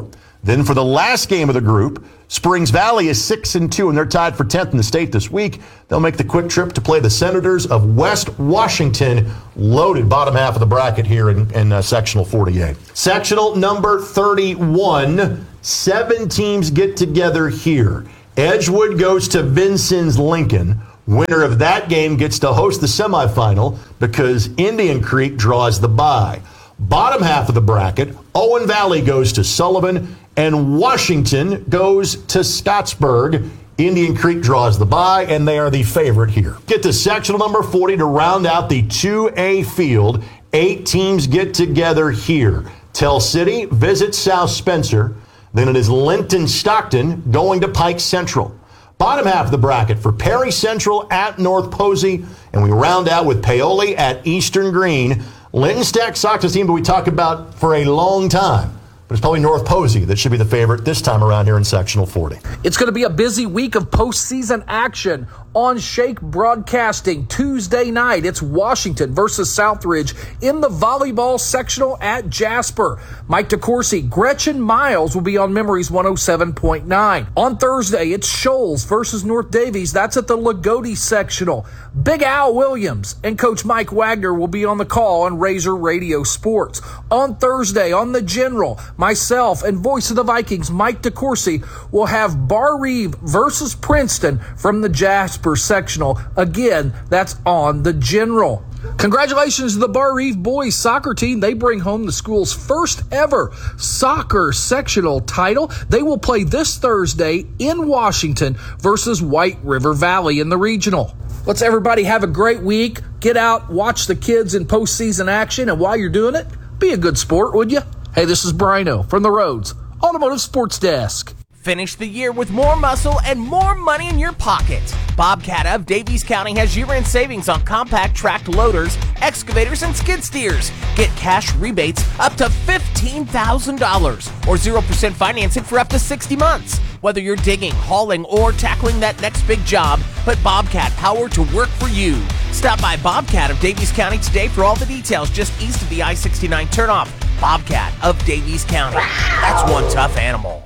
Speaker 20: Then for the last game of the group, Springs Valley is six and two, and they're tied for tenth in the state this week. They'll make the quick trip to play the Senators of West Washington. Loaded bottom half of the bracket here in, in uh, sectional forty-eight. Sectional number thirty-one, seven teams get together here. Edgewood goes to Vincennes Lincoln. Winner of that game gets to host the semifinal because Indian Creek draws the bye. Bottom half of the bracket, Owen Valley goes to Sullivan, and Washington goes to Scottsburg. Indian Creek draws the bye, and they are the favorite here. Get to sectional number forty to round out the two A field. Eight teams get together here. Tell City visits South Spencer. Then it is Linton Stockton going to Pike Central. Bottom half of the bracket for Perry Central at North Posey, and we round out with Paoli at Eastern Green. Linton Stack Sox, a team that we talk about for a long time, but it's probably North Posey that should be the favorite this time around here in sectional forty.
Speaker 19: It's going to be a busy week of postseason action on Shake Broadcasting. Tuesday night, it's Washington versus Southridge in the volleyball sectional at Jasper. Mike DeCourcy, Gretchen Miles will be on Memories one oh seven point nine. On Thursday, it's Shoals versus North Davies. That's at the Lagodi sectional. Big Al Williams and Coach Mike Wagner will be on the call on Razor Radio Sports. On Thursday, on the General, myself and voice of the Vikings, Mike DeCourcy, will have Bar Reeve versus Princeton from the Jasper sectional. Again, that's on the General. Congratulations to the Bar Reeve boys soccer team. They bring home the school's first ever soccer sectional title. They will play this Thursday in Washington versus White River Valley in the regional. Let's everybody have a great week. Get out, watch the kids in postseason action, and while you're doing it, be a good sport, would you? Hey, this is Brino from the Rhodes Automotive Sports Desk.
Speaker 6: Finish the year with more muscle and more money in your pocket. Bobcat of Davies County has year-end savings on compact tracked loaders, excavators, and skid steers. Get cash rebates up to fifteen thousand dollars or zero percent financing for up to sixty months. Whether you're digging, hauling, or tackling that next big job, put Bobcat power to work for you. Stop by Bobcat of Davies County today for all the details just east of the I sixty-nine turnoff. Bobcat of Davies County. That's one tough animal.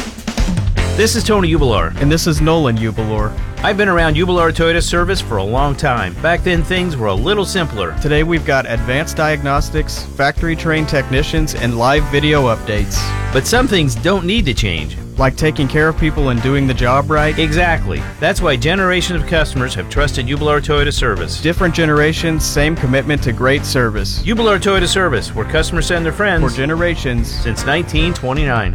Speaker 21: This is Tony Ubelar.
Speaker 22: And this is Nolan Ubelar.
Speaker 21: I've been around Ubelar Toyota service for a long time. Back then, things were a little simpler.
Speaker 22: Today, we've got advanced diagnostics, factory-trained technicians, and live video updates.
Speaker 21: But some things don't need to change.
Speaker 22: Like taking care of people and doing the job right?
Speaker 21: Exactly. That's why generations of customers have trusted Ubelar Toyota service.
Speaker 22: Different generations, same commitment to great service.
Speaker 21: Ubelar Toyota service, where customers send their friends.
Speaker 22: For generations.
Speaker 21: Since nineteen twenty-nine.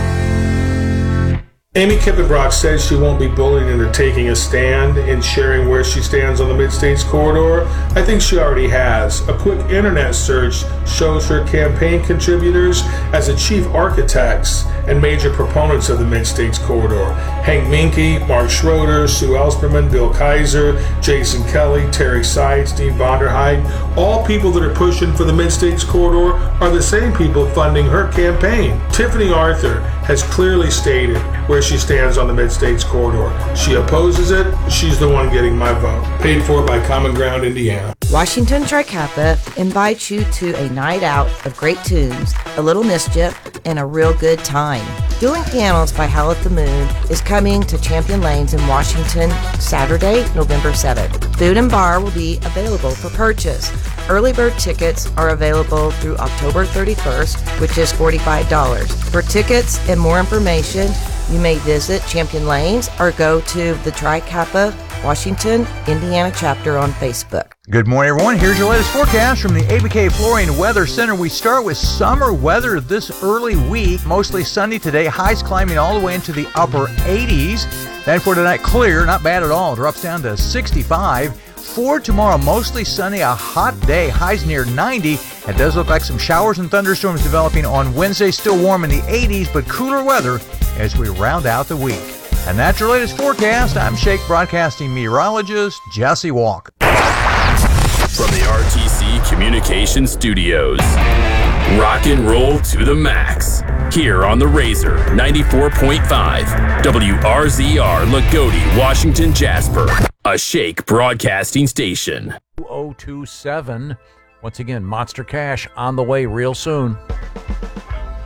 Speaker 23: Amy Kippenbrock says she won't be bullied into taking a stand and sharing where she stands on the Mid-States corridor. I think she already has. A quick internet search shows her campaign contributors as the chief architects and major proponents of the Mid-States corridor. Hank Minke, Mark Schroeder, Sue Elsperman, Bill Kaiser, Jason Kelly, Terry Seitz, Dean Vonderheid. All people that are pushing for the Mid-States corridor are the same people funding her campaign. Tiffany Arthur has clearly stated where she stands on the Mid-States corridor. She opposes it. She's the one getting my vote. Paid for by Common Ground Indiana.
Speaker 24: Washington Tri Kappa invites you to a night out of great tunes, a little mischief, and a real good time. Dueling Pianos by Howl at the Moon is coming to Champion Lanes in Washington Saturday, November seventh. Food and bar will be available for purchase. Early bird tickets are available through October thirty-first, which is forty-five dollars. For tickets and more information, you may visit Champion Lanes or go to the Tri Kappa Washington, Indiana chapter on Facebook.
Speaker 8: Good morning, everyone. Here's your latest forecast from the A B K Flooring Weather Center. We start with summer weather this early week. Mostly sunny today. Highs climbing all the way into the upper eighties. Then for tonight, clear, not bad at all. Drops down to sixty-five. For tomorrow, mostly sunny, a hot day, highs near ninety. It does look like some showers and thunderstorms developing on Wednesday. Still warm in the eighties, but cooler weather as we round out the week. And that's your latest forecast. I'm Shake Broadcasting meteorologist Jesse Walker.
Speaker 9: From the R T C Communication Studios, rock and roll to the max. Here on the Razor ninety-four point five, W R Z R, Lagodi, Washington, Jasper. A Shake Broadcasting station.
Speaker 13: two oh two seven. Once again, Monster Cash on the way real soon.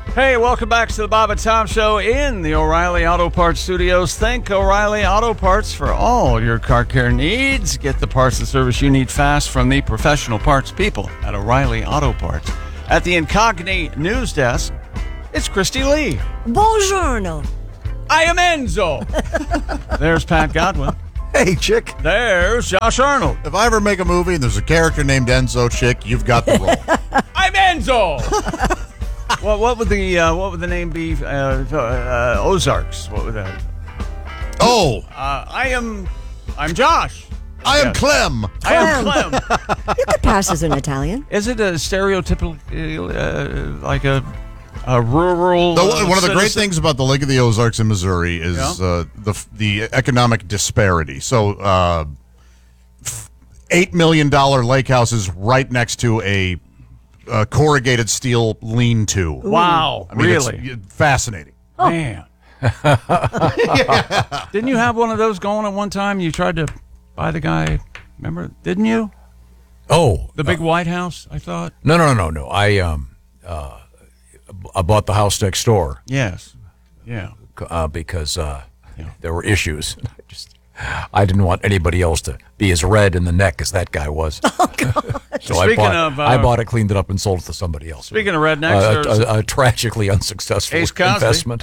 Speaker 10: Hey, welcome back to the Bob and Tom Show in the O'Reilly Auto Parts Studios. Thank O'Reilly Auto Parts for all your car care needs. Get the parts and service you need fast from the professional parts people at O'Reilly Auto Parts. At the Incogni News Desk, it's Christy Lee.
Speaker 11: Buongiorno.
Speaker 10: I am Enzo. There's Pat Godwin.
Speaker 14: Hey, chick.
Speaker 10: There's Josh Arnold.
Speaker 12: If I ever make a movie and there's a character named Enzo, chick, you've got the role.
Speaker 10: I'm Enzo. Well, what would the uh, what would the name be? Uh, uh, Ozarks. What would that?
Speaker 12: Oh,
Speaker 10: uh, I am. I'm Josh.
Speaker 12: I am
Speaker 10: Yes.
Speaker 12: Clem.
Speaker 10: I am Clem.
Speaker 11: You could pass as an Italian.
Speaker 10: Is it a stereotypical, uh, like a a rural?
Speaker 12: The,
Speaker 10: uh,
Speaker 12: one of the great
Speaker 10: citizen?
Speaker 12: things about the Lake of the Ozarks in Missouri is
Speaker 10: Yeah.
Speaker 12: uh, the the economic disparity. So, uh, f- eight million dollar lake house is right next to a, a corrugated steel lean-to.
Speaker 10: Wow,
Speaker 12: I mean,
Speaker 10: really?
Speaker 12: it's fascinating.
Speaker 10: Man. Didn't you have one of those going at one time? You tried to buy the guy. Remember? Didn't you?
Speaker 13: Oh,
Speaker 10: The big White House. I thought.
Speaker 13: no, no, no, no, no. I um, uh, I bought the house next door.
Speaker 10: Yes. Yeah.
Speaker 13: Uh, because uh, there were issues. I just, I didn't want anybody else to be as red in the neck as that guy was. Oh, God. So I
Speaker 10: Speaking
Speaker 13: bought,
Speaker 10: of, uh,
Speaker 13: I bought it, cleaned it up, and sold it to somebody else.
Speaker 10: Speaking of rednecks,
Speaker 13: Uh,
Speaker 10: there's
Speaker 13: a, a, a tragically unsuccessful
Speaker 10: Ace Cosby.
Speaker 13: investment.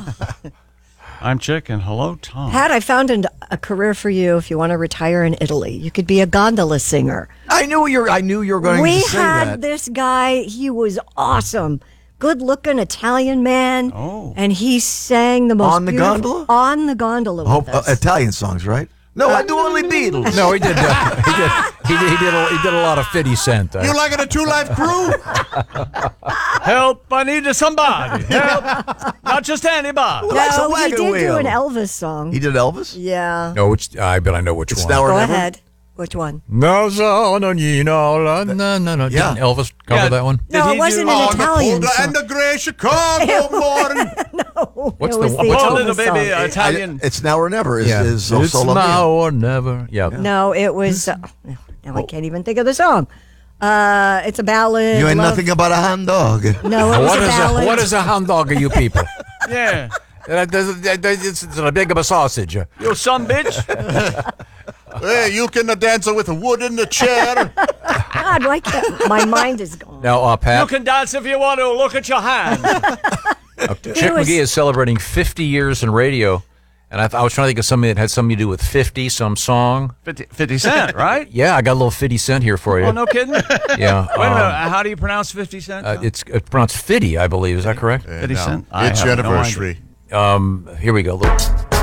Speaker 10: I'm Chick, and hello, Tom.
Speaker 11: Pat, I found an, a career for you if you want to retire in Italy. You could be a gondola singer.
Speaker 14: I knew you were. I knew you were going
Speaker 11: we
Speaker 14: to say
Speaker 11: had
Speaker 14: that.
Speaker 11: this guy. He was awesome. Good-looking Italian man.
Speaker 10: Oh.
Speaker 11: And he sang the most
Speaker 14: On the
Speaker 11: beautiful-
Speaker 14: gondola?
Speaker 11: On the gondola with
Speaker 14: Hope, uh,
Speaker 11: us.
Speaker 14: Italian songs, right? No, I do only Beatles.
Speaker 13: No, he did. Uh, he did. He did. He did. A, he did a lot of fifty Cent. Uh,
Speaker 12: You like it a Two Life Crew?
Speaker 10: Help! I need somebody. Help! Not just anybody.
Speaker 14: likes a
Speaker 11: no, he
Speaker 14: wagon
Speaker 11: did do
Speaker 14: wheel?
Speaker 11: an Elvis song.
Speaker 14: He did Elvis?
Speaker 11: Yeah.
Speaker 13: no, which I bet I know which
Speaker 14: It's
Speaker 13: one.
Speaker 14: now or
Speaker 11: Go
Speaker 14: never?
Speaker 11: ahead. Which one?
Speaker 13: No, so, no, you know, no, no, no, no.
Speaker 14: Yeah.
Speaker 13: Didn't Elvis cover
Speaker 10: Yeah.
Speaker 13: that one?
Speaker 10: Did
Speaker 11: No,
Speaker 10: he
Speaker 11: it wasn't
Speaker 10: do-
Speaker 11: an
Speaker 12: On
Speaker 11: Italian
Speaker 12: the
Speaker 11: song.
Speaker 12: and the gray Chicago morning.
Speaker 11: no,
Speaker 13: What's
Speaker 11: it
Speaker 13: the-
Speaker 11: was
Speaker 13: what's
Speaker 11: the
Speaker 10: Oh,
Speaker 11: Elvis
Speaker 10: little baby
Speaker 11: song.
Speaker 10: uh, Italian.
Speaker 14: I, it's now or never. Is,
Speaker 13: Yeah.
Speaker 14: is
Speaker 13: It's
Speaker 14: Solo
Speaker 13: now
Speaker 14: Mio.
Speaker 13: or never. Yeah.
Speaker 11: No, it was. Uh, now I can't even think of the song. Uh, it's a ballad.
Speaker 14: You ain't
Speaker 11: love-
Speaker 14: nothing about a hound dog.
Speaker 11: No, it was
Speaker 13: What
Speaker 11: a
Speaker 13: is a
Speaker 11: ballad.
Speaker 13: what is a hound dog of you people?
Speaker 10: Yeah.
Speaker 13: Uh, there's- there's- It's it's a big of a sausage. Uh,
Speaker 10: You some bitch.
Speaker 12: Hey, you can uh, dance with wood in the chair.
Speaker 11: God, why can't my mind is gone?
Speaker 13: Now, uh,
Speaker 10: You
Speaker 13: Pat,
Speaker 10: can dance if you want to. Look at your hands.
Speaker 13: Chick
Speaker 11: was-
Speaker 13: McGee is celebrating fifty years in radio, and I, th- I was trying to think of something that had something to do with fifty, some song.
Speaker 10: fifty, fifty Cent, right?
Speaker 13: Yeah, I got a little fifty Cent here for you.
Speaker 10: Oh, no kidding. Wait
Speaker 13: Yeah.
Speaker 10: a minute.
Speaker 13: um,
Speaker 10: How do you pronounce fifty Cent?
Speaker 13: uh, it's it's pronounced fifty, I believe. Is that correct?
Speaker 10: fifty
Speaker 12: No,
Speaker 10: Cent. I
Speaker 12: It's
Speaker 10: have
Speaker 12: your
Speaker 10: no
Speaker 12: anniversary.
Speaker 13: Um, here we go. Look.